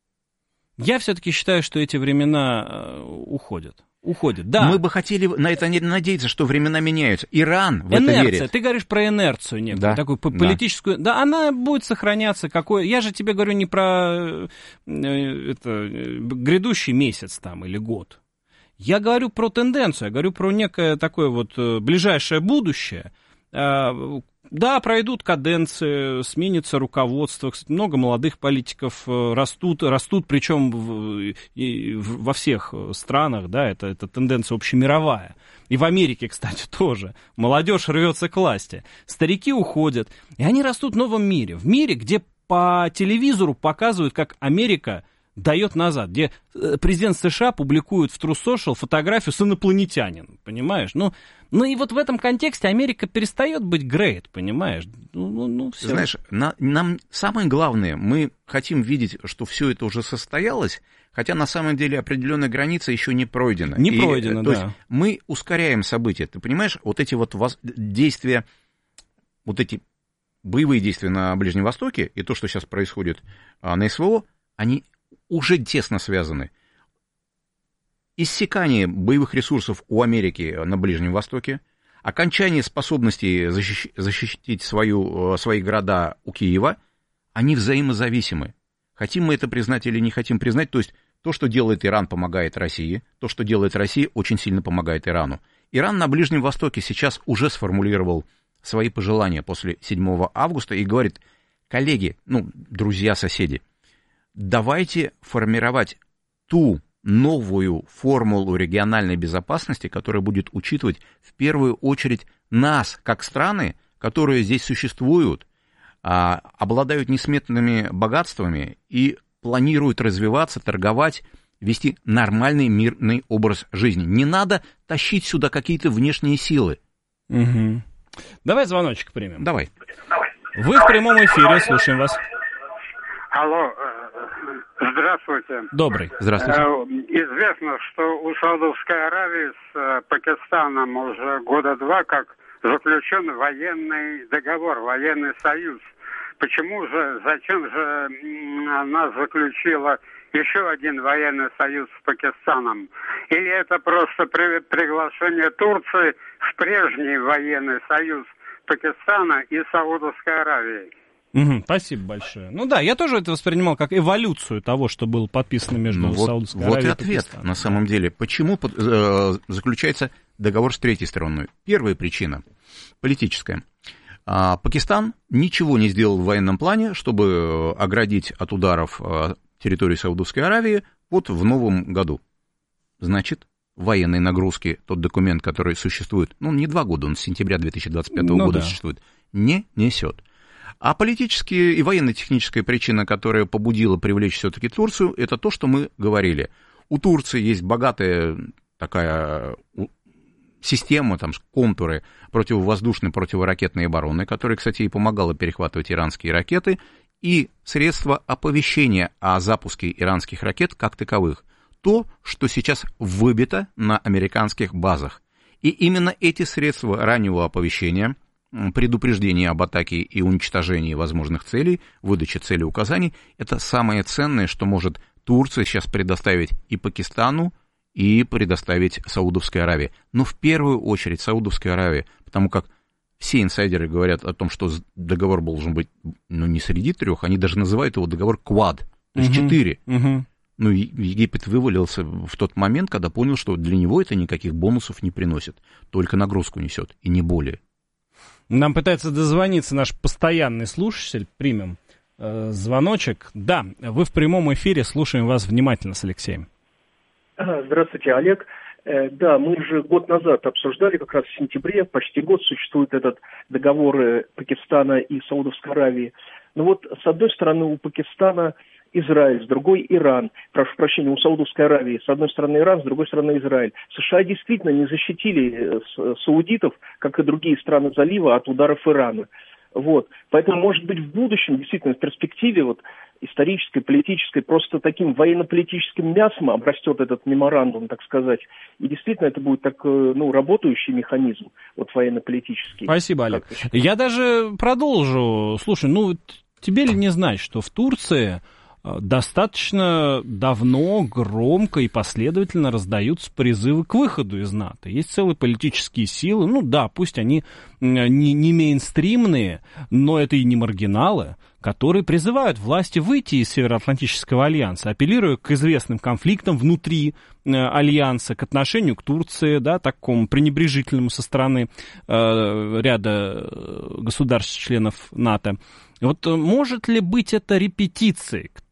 Я все-таки считаю, что эти времена уходят. Уходит, да. Мы бы хотели на это надеяться, что времена меняются. Иран в Инерция. это верит. Ты говоришь про инерцию некую, да. такую политическую. Да. да, она будет сохраняться. Какой... Я же тебе говорю не про это, грядущий месяц там или год. Я говорю про тенденцию, я говорю про некое такое вот ближайшее будущее. Да, пройдут каденции, сменится руководство. Кстати, много молодых политиков растут, растут, причем в, и во всех странах, да, это, это тенденция общемировая. И в Америке, кстати, тоже. Молодежь рвется к власти. Старики уходят, и они растут в новом мире. В мире, где по телевизору показывают, как Америка дает назад, где президент США публикует в True Social фотографию с инопланетянином, понимаешь? Ну, ну и вот в этом контексте Америка перестает быть great, понимаешь? Ну, ну, ну, все. Знаешь, на, нам самое главное, мы хотим видеть, что все это уже состоялось, хотя на самом деле определенная граница еще не пройдена. Не и, пройдена, то да. есть мы ускоряем события, ты понимаешь? Вот эти вот воз... действия, вот эти боевые действия на Ближнем Востоке и то, что сейчас происходит а, на СВО, они уже тесно связаны. Иссякание боевых ресурсов у Америки на Ближнем Востоке, окончание способности защищ... защитить свою, свои города у Киева, они взаимозависимы. Хотим мы это признать или не хотим признать, то есть то, что делает Иран, помогает России, то, что делает Россия, очень сильно помогает Ирану. Иран на Ближнем Востоке сейчас уже сформулировал свои пожелания после седьмого августа и говорит, коллеги, ну, друзья, соседи, давайте формировать ту новую формулу региональной безопасности, которая будет учитывать в первую очередь нас, как страны, которые здесь существуют, а, обладают несметными богатствами и планируют развиваться, торговать, вести нормальный мирный образ жизни. Не надо тащить сюда какие-то внешние силы. Угу. Давай звоночек примем. Давай. Вы в прямом эфире, слушаем вас. Алло, здравствуйте. Добрый. Здравствуйте. Известно, что у Саудовской Аравии с Пакистаном уже года два как заключен военный договор, военный союз. Почему же, зачем же она заключила еще один военный союз с Пакистаном? Или это просто при, приглашение Турции в прежний военный союз Пакистана и Саудовской Аравии? Угу, спасибо большое. Ну да, я тоже это воспринимал как эволюцию того, что было подписано между ну, вот, Саудовской вот Аравией и Вот и ответ, Пакистаном. на самом деле. Почему под, э, заключается договор с третьей стороной? Первая причина политическая. А, Пакистан ничего не сделал в военном плане, чтобы оградить от ударов территорию Саудовской Аравии вот в новом году. Значит, военные нагрузки, тот документ, который существует, ну, не два года, он с сентября две тысячи двадцать пятого ну, года да. существует, не несет. А политическая и военно-техническая причина, которая побудила привлечь все-таки Турцию, это то, что мы говорили. У Турции есть богатая такая система, там, контуры противовоздушной, противоракетной обороны, которая, кстати, и помогала перехватывать иранские ракеты, и средства оповещения о запуске иранских ракет как таковых. То, что сейчас выбито на американских базах. И именно эти средства раннего оповещения, предупреждения об атаке и уничтожении возможных целей, выдачи целей указаний, это самое ценное, что может Турция сейчас предоставить и Пакистану, и предоставить Саудовской Аравии. Но в первую очередь Саудовской Аравии, потому как все инсайдеры говорят о том, что договор должен быть, ну, не среди трех, они даже называют его договор Квад, то есть четыре. Uh-huh. Ну, Египет вывалился в тот момент, когда понял, что для него это никаких бонусов не приносит, только нагрузку несет, и не более. Нам пытается дозвониться наш постоянный слушатель, примем э, звоночек. Да, вы в прямом эфире, слушаем вас внимательно с Алексеем. Здравствуйте, Олег. Да, мы же год назад обсуждали, как раз в сентябре, почти год существует этот договор Пакистана и Саудовской Аравии. Но вот с одной стороны у Пакистана Израиль, с другой Иран, прошу прощения, у Саудовской Аравии, с одной стороны Иран, с другой стороны Израиль. США действительно не защитили саудитов, как и другие страны залива, от ударов Ирана. Вот. Поэтому, может быть, в будущем, действительно, в перспективе вот, исторической, политической, просто таким военно-политическим мясом обрастет этот меморандум, так сказать. И действительно, это будет так, ну, работающий механизм, вот, военно-политический. Спасибо, Олег. Я даже продолжу. Слушай, ну, тебе ли не знать, что в Турции достаточно давно, громко и последовательно раздаются призывы к выходу из НАТО. Есть целые политические силы, ну да, пусть они не, не мейнстримные, но это и не маргиналы, которые призывают власти выйти из Североатлантического альянса, апеллируя к известным конфликтам внутри э, альянса, к отношению к Турции, да, такому пренебрежительному со стороны э, ряда государств-членов НАТО. Вот может ли быть это репетицией к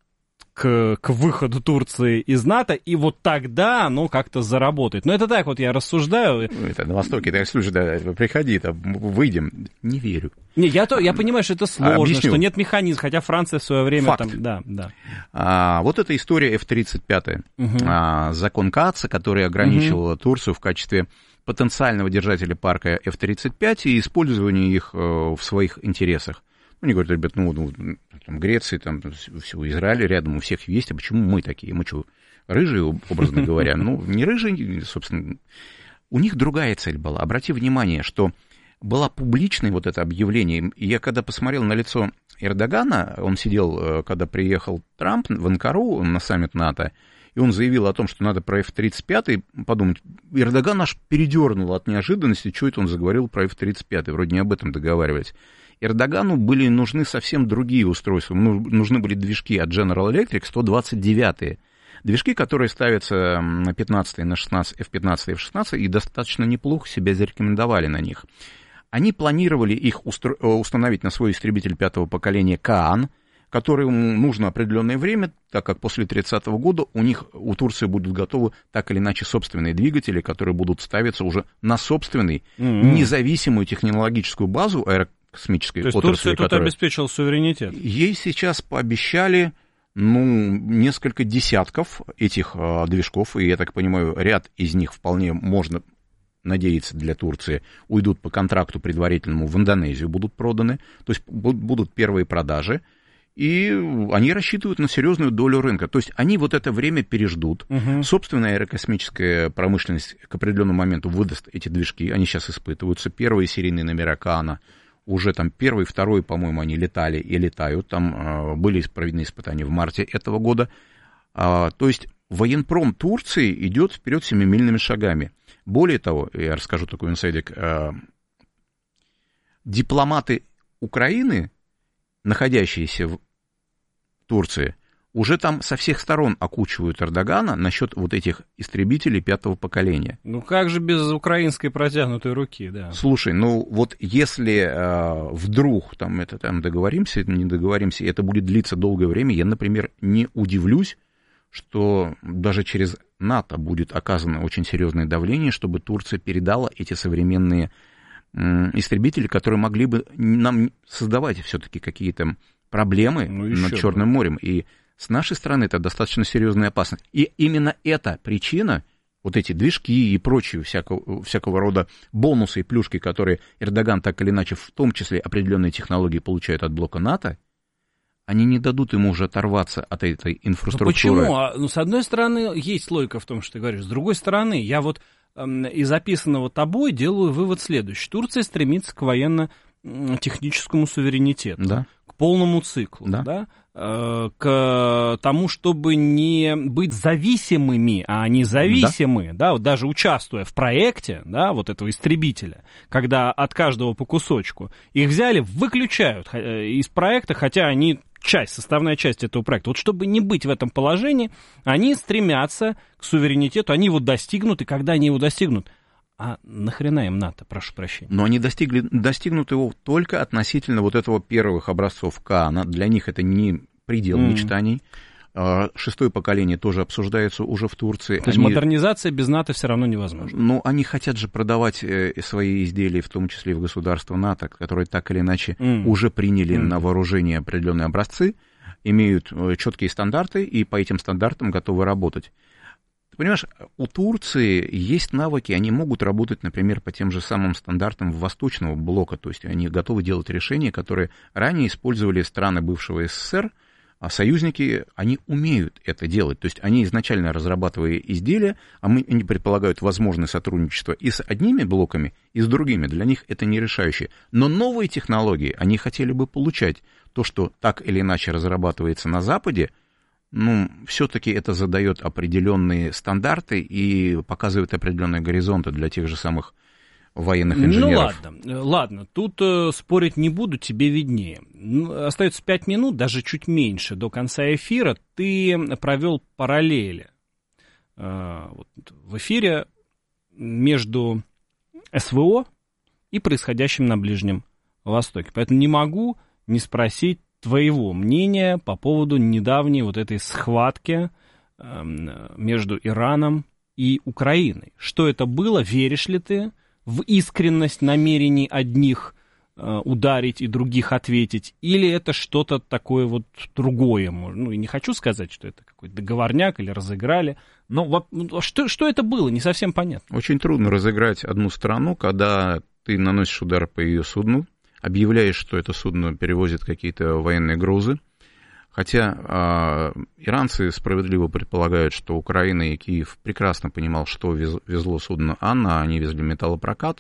К, к выходу Турции из НАТО, и вот тогда оно как-то заработает. Но это так вот я рассуждаю. Ну, это на Востоке, так, слушай, да, приходи, там, выйдем. Не верю. Не, я, то, я понимаю, что это сложно, Объясню. Что нет механизма, хотя Франция в свое время... Факт. Там, да, да. А, вот эта история эф тридцать пять, угу. а, закон Каца, который ограничивал угу. Турцию в качестве потенциального держателя парка эф тридцать пять и использования их э, в своих интересах. Они говорят, ребят, ну, ну там, Греции, там, все, Израиль рядом, у всех есть, а почему мы такие? Мы что, рыжие, образно говоря? Ну, не рыжие, собственно. У них другая цель была. Обрати внимание, что было публичное вот это объявление. И я когда посмотрел на лицо Эрдогана, он сидел, когда приехал Трамп в Анкару на саммит НАТО, и он заявил о том, что надо про эф тридцать пять подумать. Эрдоган аж передернул от неожиданности, что это он заговорил про эф тридцать пять, вроде не об этом договаривались. Эрдогану были нужны совсем другие устройства. Нужны были движки от General Electric сто двадцать девять. Движки, которые ставятся на пятнадцать, на шестнадцать, эф пятнадцать, эф шестнадцать, и достаточно неплохо себя зарекомендовали на них. Они планировали их устро... установить на свой истребитель пятого поколения Каан, которому нужно определенное время, так как после тридцатого года у них, у Турции будут готовы так или иначе собственные двигатели, которые будут ставиться уже на собственную mm-hmm. независимую технологическую базу аэрокосмической отрасли. То есть Турция тут обеспечила суверенитет? Ей сейчас пообещали, ну, несколько десятков этих а, движков, и, я так понимаю, ряд из них вполне можно надеяться для Турции, уйдут по контракту предварительному в Индонезию, будут проданы, то есть будут первые продажи. И они рассчитывают на серьезную долю рынка. То есть они вот это время переждут. Угу. Собственная аэрокосмическая промышленность к определенному моменту выдаст эти движки. Они сейчас испытываются. Первые серийные номера Каана. Уже там первый, второй, по-моему, они летали и летают. Там э, были проведены испытания в марте этого года. А, то есть военпром Турции идет вперед семимильными шагами. Более того, я расскажу такой инсайдик. Э, дипломаты Украины, находящиеся в Турции, уже там со всех сторон окучивают Эрдогана насчет вот этих истребителей пятого поколения. Ну как же без украинской протянутой руки, да. Слушай, ну вот если э, вдруг там это там договоримся, не договоримся, это будет длиться долгое время, я, например, не удивлюсь, что даже через НАТО будет оказано очень серьезное давление, чтобы Турция передала эти современные истребители, которые могли бы нам создавать все-таки какие-то проблемы ну, над Черным бы. морем. И с нашей стороны это достаточно серьезная опасность. И именно эта причина, вот эти движки и прочие всякого, всякого рода бонусы и плюшки, которые Эрдоган так или иначе, в том числе определенные технологии, получает от блока НАТО, они не дадут ему уже оторваться от этой инфраструктуры. Ну, почему? А, ну, с одной стороны, есть логика в том, что ты говоришь. С другой стороны, я вот э, из описанного тобой делаю вывод следующий. Турция стремится к военно-техническому суверенитету, да. к полному циклу, да. Да? Э, к тому, чтобы не быть зависимыми, а не зависимы, да. Да, вот даже участвуя в проекте, да, вот этого истребителя, когда от каждого по кусочку, их взяли, выключают из проекта, хотя они... часть, составная часть этого проекта. Вот чтобы не быть в этом положении, они стремятся к суверенитету, они его достигнут, и когда они его достигнут, а нахрена им НАТО, прошу прощения? Но они достигли, достигнут его только относительно вот этого первых образцов Каана. Для них это не предел mm. мечтаний. Шестое поколение тоже обсуждается уже в Турции. То есть они... модернизация без НАТО все равно невозможна. Ну, они хотят же продавать свои изделия, в том числе и в государства НАТО, которые так или иначе mm. уже приняли mm. на вооружение определенные образцы, имеют четкие стандарты и по этим стандартам готовы работать. Ты понимаешь, у Турции есть навыки, они могут работать, например, по тем же самым стандартам Восточного блока, то есть они готовы делать решения, которые ранее использовали страны бывшего СССР, а союзники, они умеют это делать. То есть они изначально разрабатывая изделия, а мы, они предполагают возможное сотрудничество и с одними блоками, и с другими. Для них это не решающее. Но новые технологии они хотели бы получать. То, что так или иначе разрабатывается на Западе, ну, все-таки это задает определенные стандарты и показывает определенные горизонты для тех же самых военных инженеров. Ну ладно, ладно, тут э, спорить не буду, тебе виднее. Ну, остается пять минут, даже чуть меньше, до конца эфира. Ты провел параллели э, вот, в эфире между СВО и происходящим на Ближнем Востоке. Поэтому не могу не спросить твоего мнения по поводу недавней вот этой схватки э, между Ираном и Украиной. Что это было? Веришь ли ты в искренность намерений одних э, ударить и других ответить, или это что-то такое вот другое? Ну, и не хочу сказать, что это какой-то договорняк или разыграли, но вот, что, что это было, не совсем понятно. Очень трудно разыграть одну страну, когда ты наносишь удар по ее судну, объявляешь, что это судно перевозит какие-то военные грузы, хотя э, иранцы справедливо предполагают, что Украина и Киев прекрасно понимал, что вез, везло судно «Анна», они везли металлопрокат,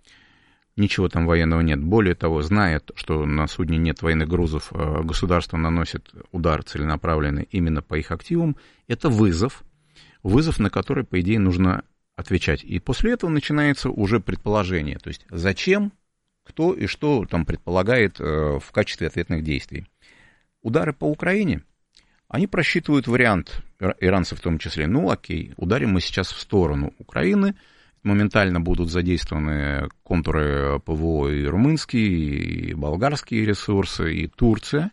ничего там военного нет. Более того, зная, что на судне нет военных грузов, э, государство наносит удар целенаправленный именно по их активам. Это вызов, вызов, на который, по идее, нужно отвечать. И после этого начинается уже предположение, то есть зачем, кто и что там предполагает э, в качестве ответных действий. Удары по Украине, они просчитывают вариант, иранцы в том числе, ну окей, ударим мы сейчас в сторону Украины, моментально будут задействованы контуры ПВО и румынские, и болгарские ресурсы, и Турция,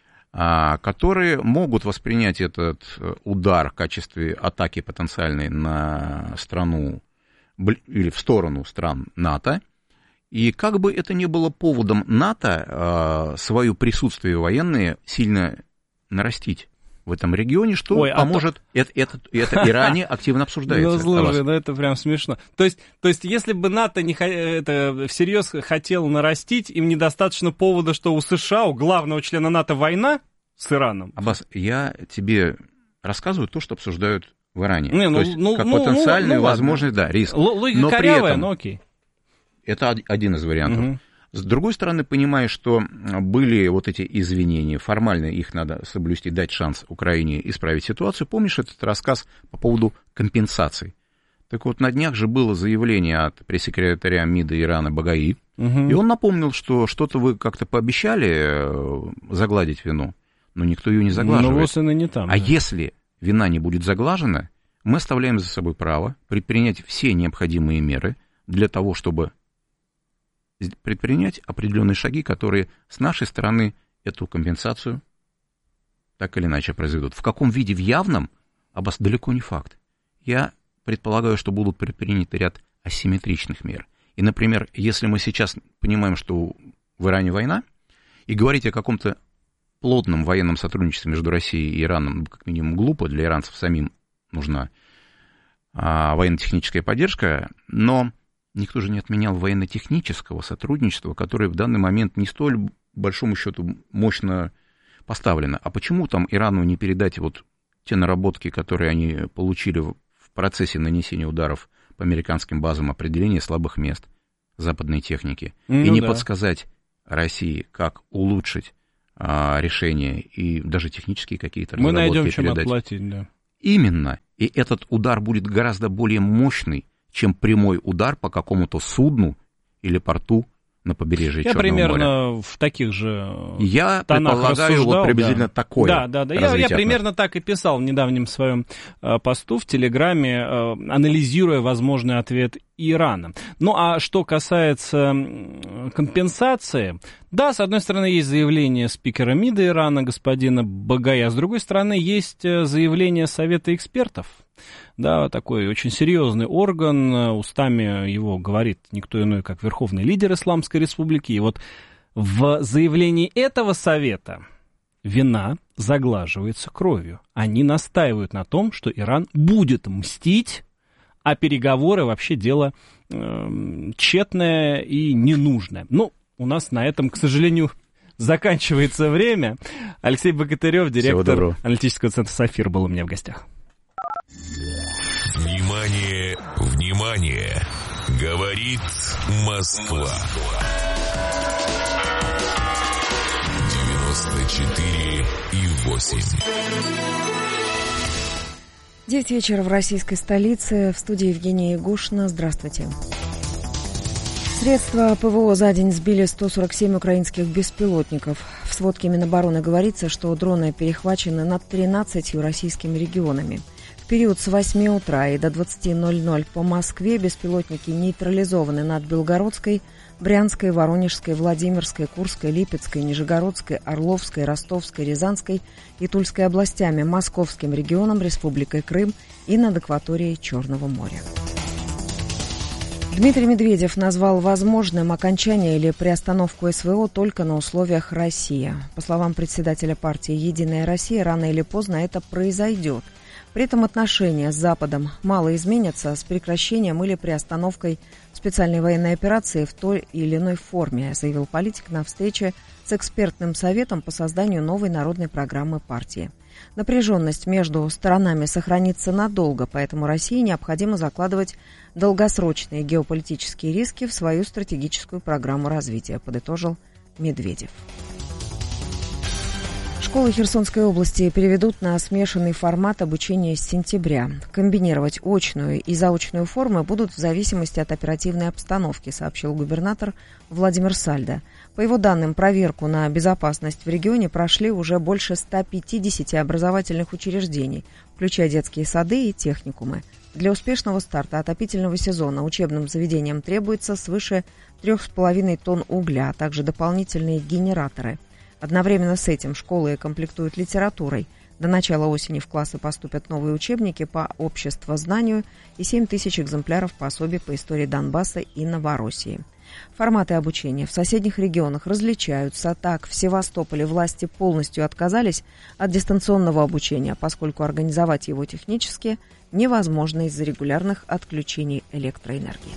которые могут воспринять этот удар в качестве атаки потенциальной на страну или в сторону стран НАТО. И как бы это ни было поводом НАТО, свое присутствие военное сильно нарастить в этом регионе, что Ой, поможет, а то... это, это, это Иране активно обсуждается. Ну, слушай, ну это прям смешно. То есть, то есть если бы НАТО не, это, всерьез хотело нарастить, им недостаточно повода, что у США, у главного члена НАТО, война с Ираном? Аббас, я тебе рассказываю то, что обсуждают в Иране. Не, ну, то есть, ну, как ну, потенциальный, ну, возможный, да, риск. Логика корявая, но окей. Это один из вариантов. Угу. С другой стороны, понимая, что были вот эти извинения, формально их надо соблюсти, дать шанс Украине исправить ситуацию. Помнишь этот рассказ по поводу компенсаций? Так вот, на днях же было заявление от пресс-секретаря МИДа Ирана Багаи, угу. и он напомнил, что что-то вы как-то пообещали загладить вину, но никто ее не заглаживает. Но вот она не там, а да. Если вина не будет заглажена, мы оставляем за собой право предпринять все необходимые меры для того, чтобы предпринять определенные шаги, которые с нашей стороны эту компенсацию так или иначе произведут. В каком виде? В явном? Аббас, далеко не факт. Я предполагаю, что будут предприняты ряд асимметричных мер. И, например, если мы сейчас понимаем, что в Иране война, и говорить о каком-то плотном военном сотрудничестве между Россией и Ираном, как минимум, глупо, для иранцев самим нужна а, военно-техническая поддержка, но никто же не отменял военно-технического сотрудничества, которое в данный момент не столь большому счету мощно поставлено. А почему там Ирану не передать вот те наработки, которые они получили в процессе нанесения ударов по американским базам, определения слабых мест западной техники, ну, и не да. подсказать России, как улучшить а, решения и даже технические какие-то Мы разработки найдем, чем передать. Отплатить, да. Именно. И этот удар будет гораздо более мощный, чем прямой удар по какому-то судну или порту на побережье я Черного примерно моря. В таких же я тонах предполагаю рассуждал, вот приблизительно да. такое. Да, да, да. Я, я примерно так и писал в недавнем своем э, посту в Телеграме, э, анализируя возможный ответ Ирана. Ну, а что касается компенсации, да, с одной стороны, есть заявление спикера МИДа Ирана, господина Багая, с другой стороны, есть заявление Совета экспертов. Да, такой очень серьезный орган, устами его говорит никто иной, как верховный лидер Исламской Республики. И вот в заявлении этого совета вина заглаживается кровью. Они настаивают на том, что Иран будет мстить, а переговоры вообще дело э, тщетное и ненужное. Ну, у нас на этом, к сожалению, заканчивается время. Алексей Богатырев, директор аналитического центра «Сафир», был у меня в гостях. Внимание, внимание! Говорит Москва. девяносто четыре и восемь. Девять вечера в российской столице. В студии Евгения Ягушина. Здравствуйте. Средства ПВО за день сбили сто сорок семь украинских беспилотников. В сводке Минобороны говорится, что дроны перехвачены над тринадцатью российскими регионами. В период с восьми утра и до двадцати ноль-ноль по Москве беспилотники нейтрализованы над Белгородской, Брянской, Воронежской, Владимирской, Курской, Липецкой, Нижегородской, Орловской, Ростовской, Рязанской и Тульской областями, Московским регионом, Республикой Крым и над акваторией Черного моря. Дмитрий Медведев назвал возможным окончание или приостановку СВО только на условиях России. По словам председателя партии «Единая Россия», рано или поздно это произойдет. При этом отношения с Западом мало изменятся с прекращением или приостановкой специальной военной операции в той или иной форме, заявил политик на встрече с экспертным советом по созданию новой народной программы партии. Напряженность между сторонами сохранится надолго, поэтому России необходимо закладывать долгосрочные геополитические риски в свою стратегическую программу развития, подытожил Медведев. Школы Херсонской области переведут на смешанный формат обучения с сентября. Комбинировать очную и заочную формы будут в зависимости от оперативной обстановки, сообщил губернатор Владимир Сальдо. По его данным, проверку на безопасность в регионе прошли уже больше ста пятидесяти образовательных учреждений, включая детские сады и техникумы. Для успешного старта отопительного сезона учебным заведениям требуется свыше трех с половиной тонн угля, а также дополнительные генераторы. Одновременно с этим школы комплектуют литературой. До начала осени в классы поступят новые учебники по обществознанию и семь тысяч экземпляров пособий по истории Донбасса и Новороссии. Форматы обучения в соседних регионах различаются. Так, в Севастополе власти полностью отказались от дистанционного обучения, поскольку организовать его технически невозможно из-за регулярных отключений электроэнергии.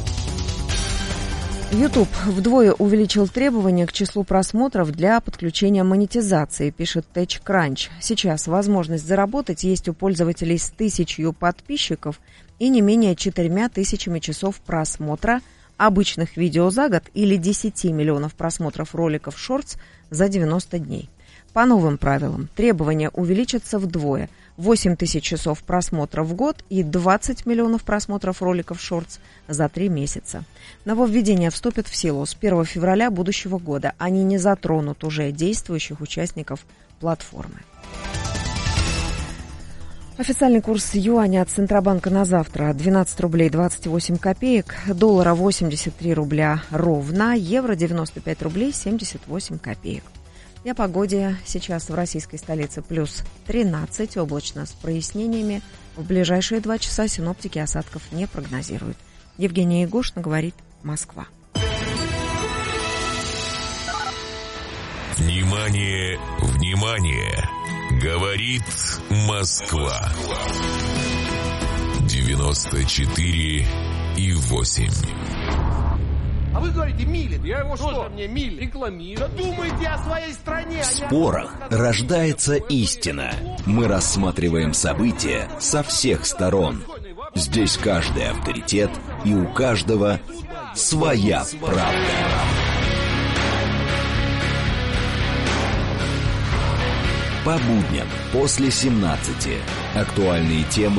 YouTube вдвое увеличил требования к числу просмотров для подключения монетизации, пишет TechCrunch. Сейчас возможность заработать есть у пользователей с тысячью подписчиков и не менее четырьмя тысячами часов просмотра обычных видео за год или десяти миллионов просмотров роликов Shorts за девяносто дней. По новым правилам требования увеличатся вдвое. восемь тысяч часов просмотра в год и двадцать миллионов просмотров роликов Shorts за три месяца. Нововведения вступят в силу с первого февраля будущего года. Они не затронут уже действующих участников платформы. Официальный курс юаня от Центробанка на завтра двенадцать рублей двадцать восемь копеек, доллара восемьдесят три рубля ровно, евро девяносто пять рублей семьдесят восемь копеек. И о погоде. Сейчас в российской столице плюс тринадцать, облачно с прояснениями. В ближайшие два часа синоптики осадков не прогнозируют. Евгения Ягушина, говорит Москва. Внимание, внимание! Говорит Москва. девяносто четыре и восемь. вы говорите Милин. Я его что? Мне Милин. Рекламирую. Да думайте о своей стране. В спорах рождается истина. Мы рассматриваем события со всех сторон. Здесь каждый авторитет, и у каждого своя правда. По будням после семнадцати. Актуальные темы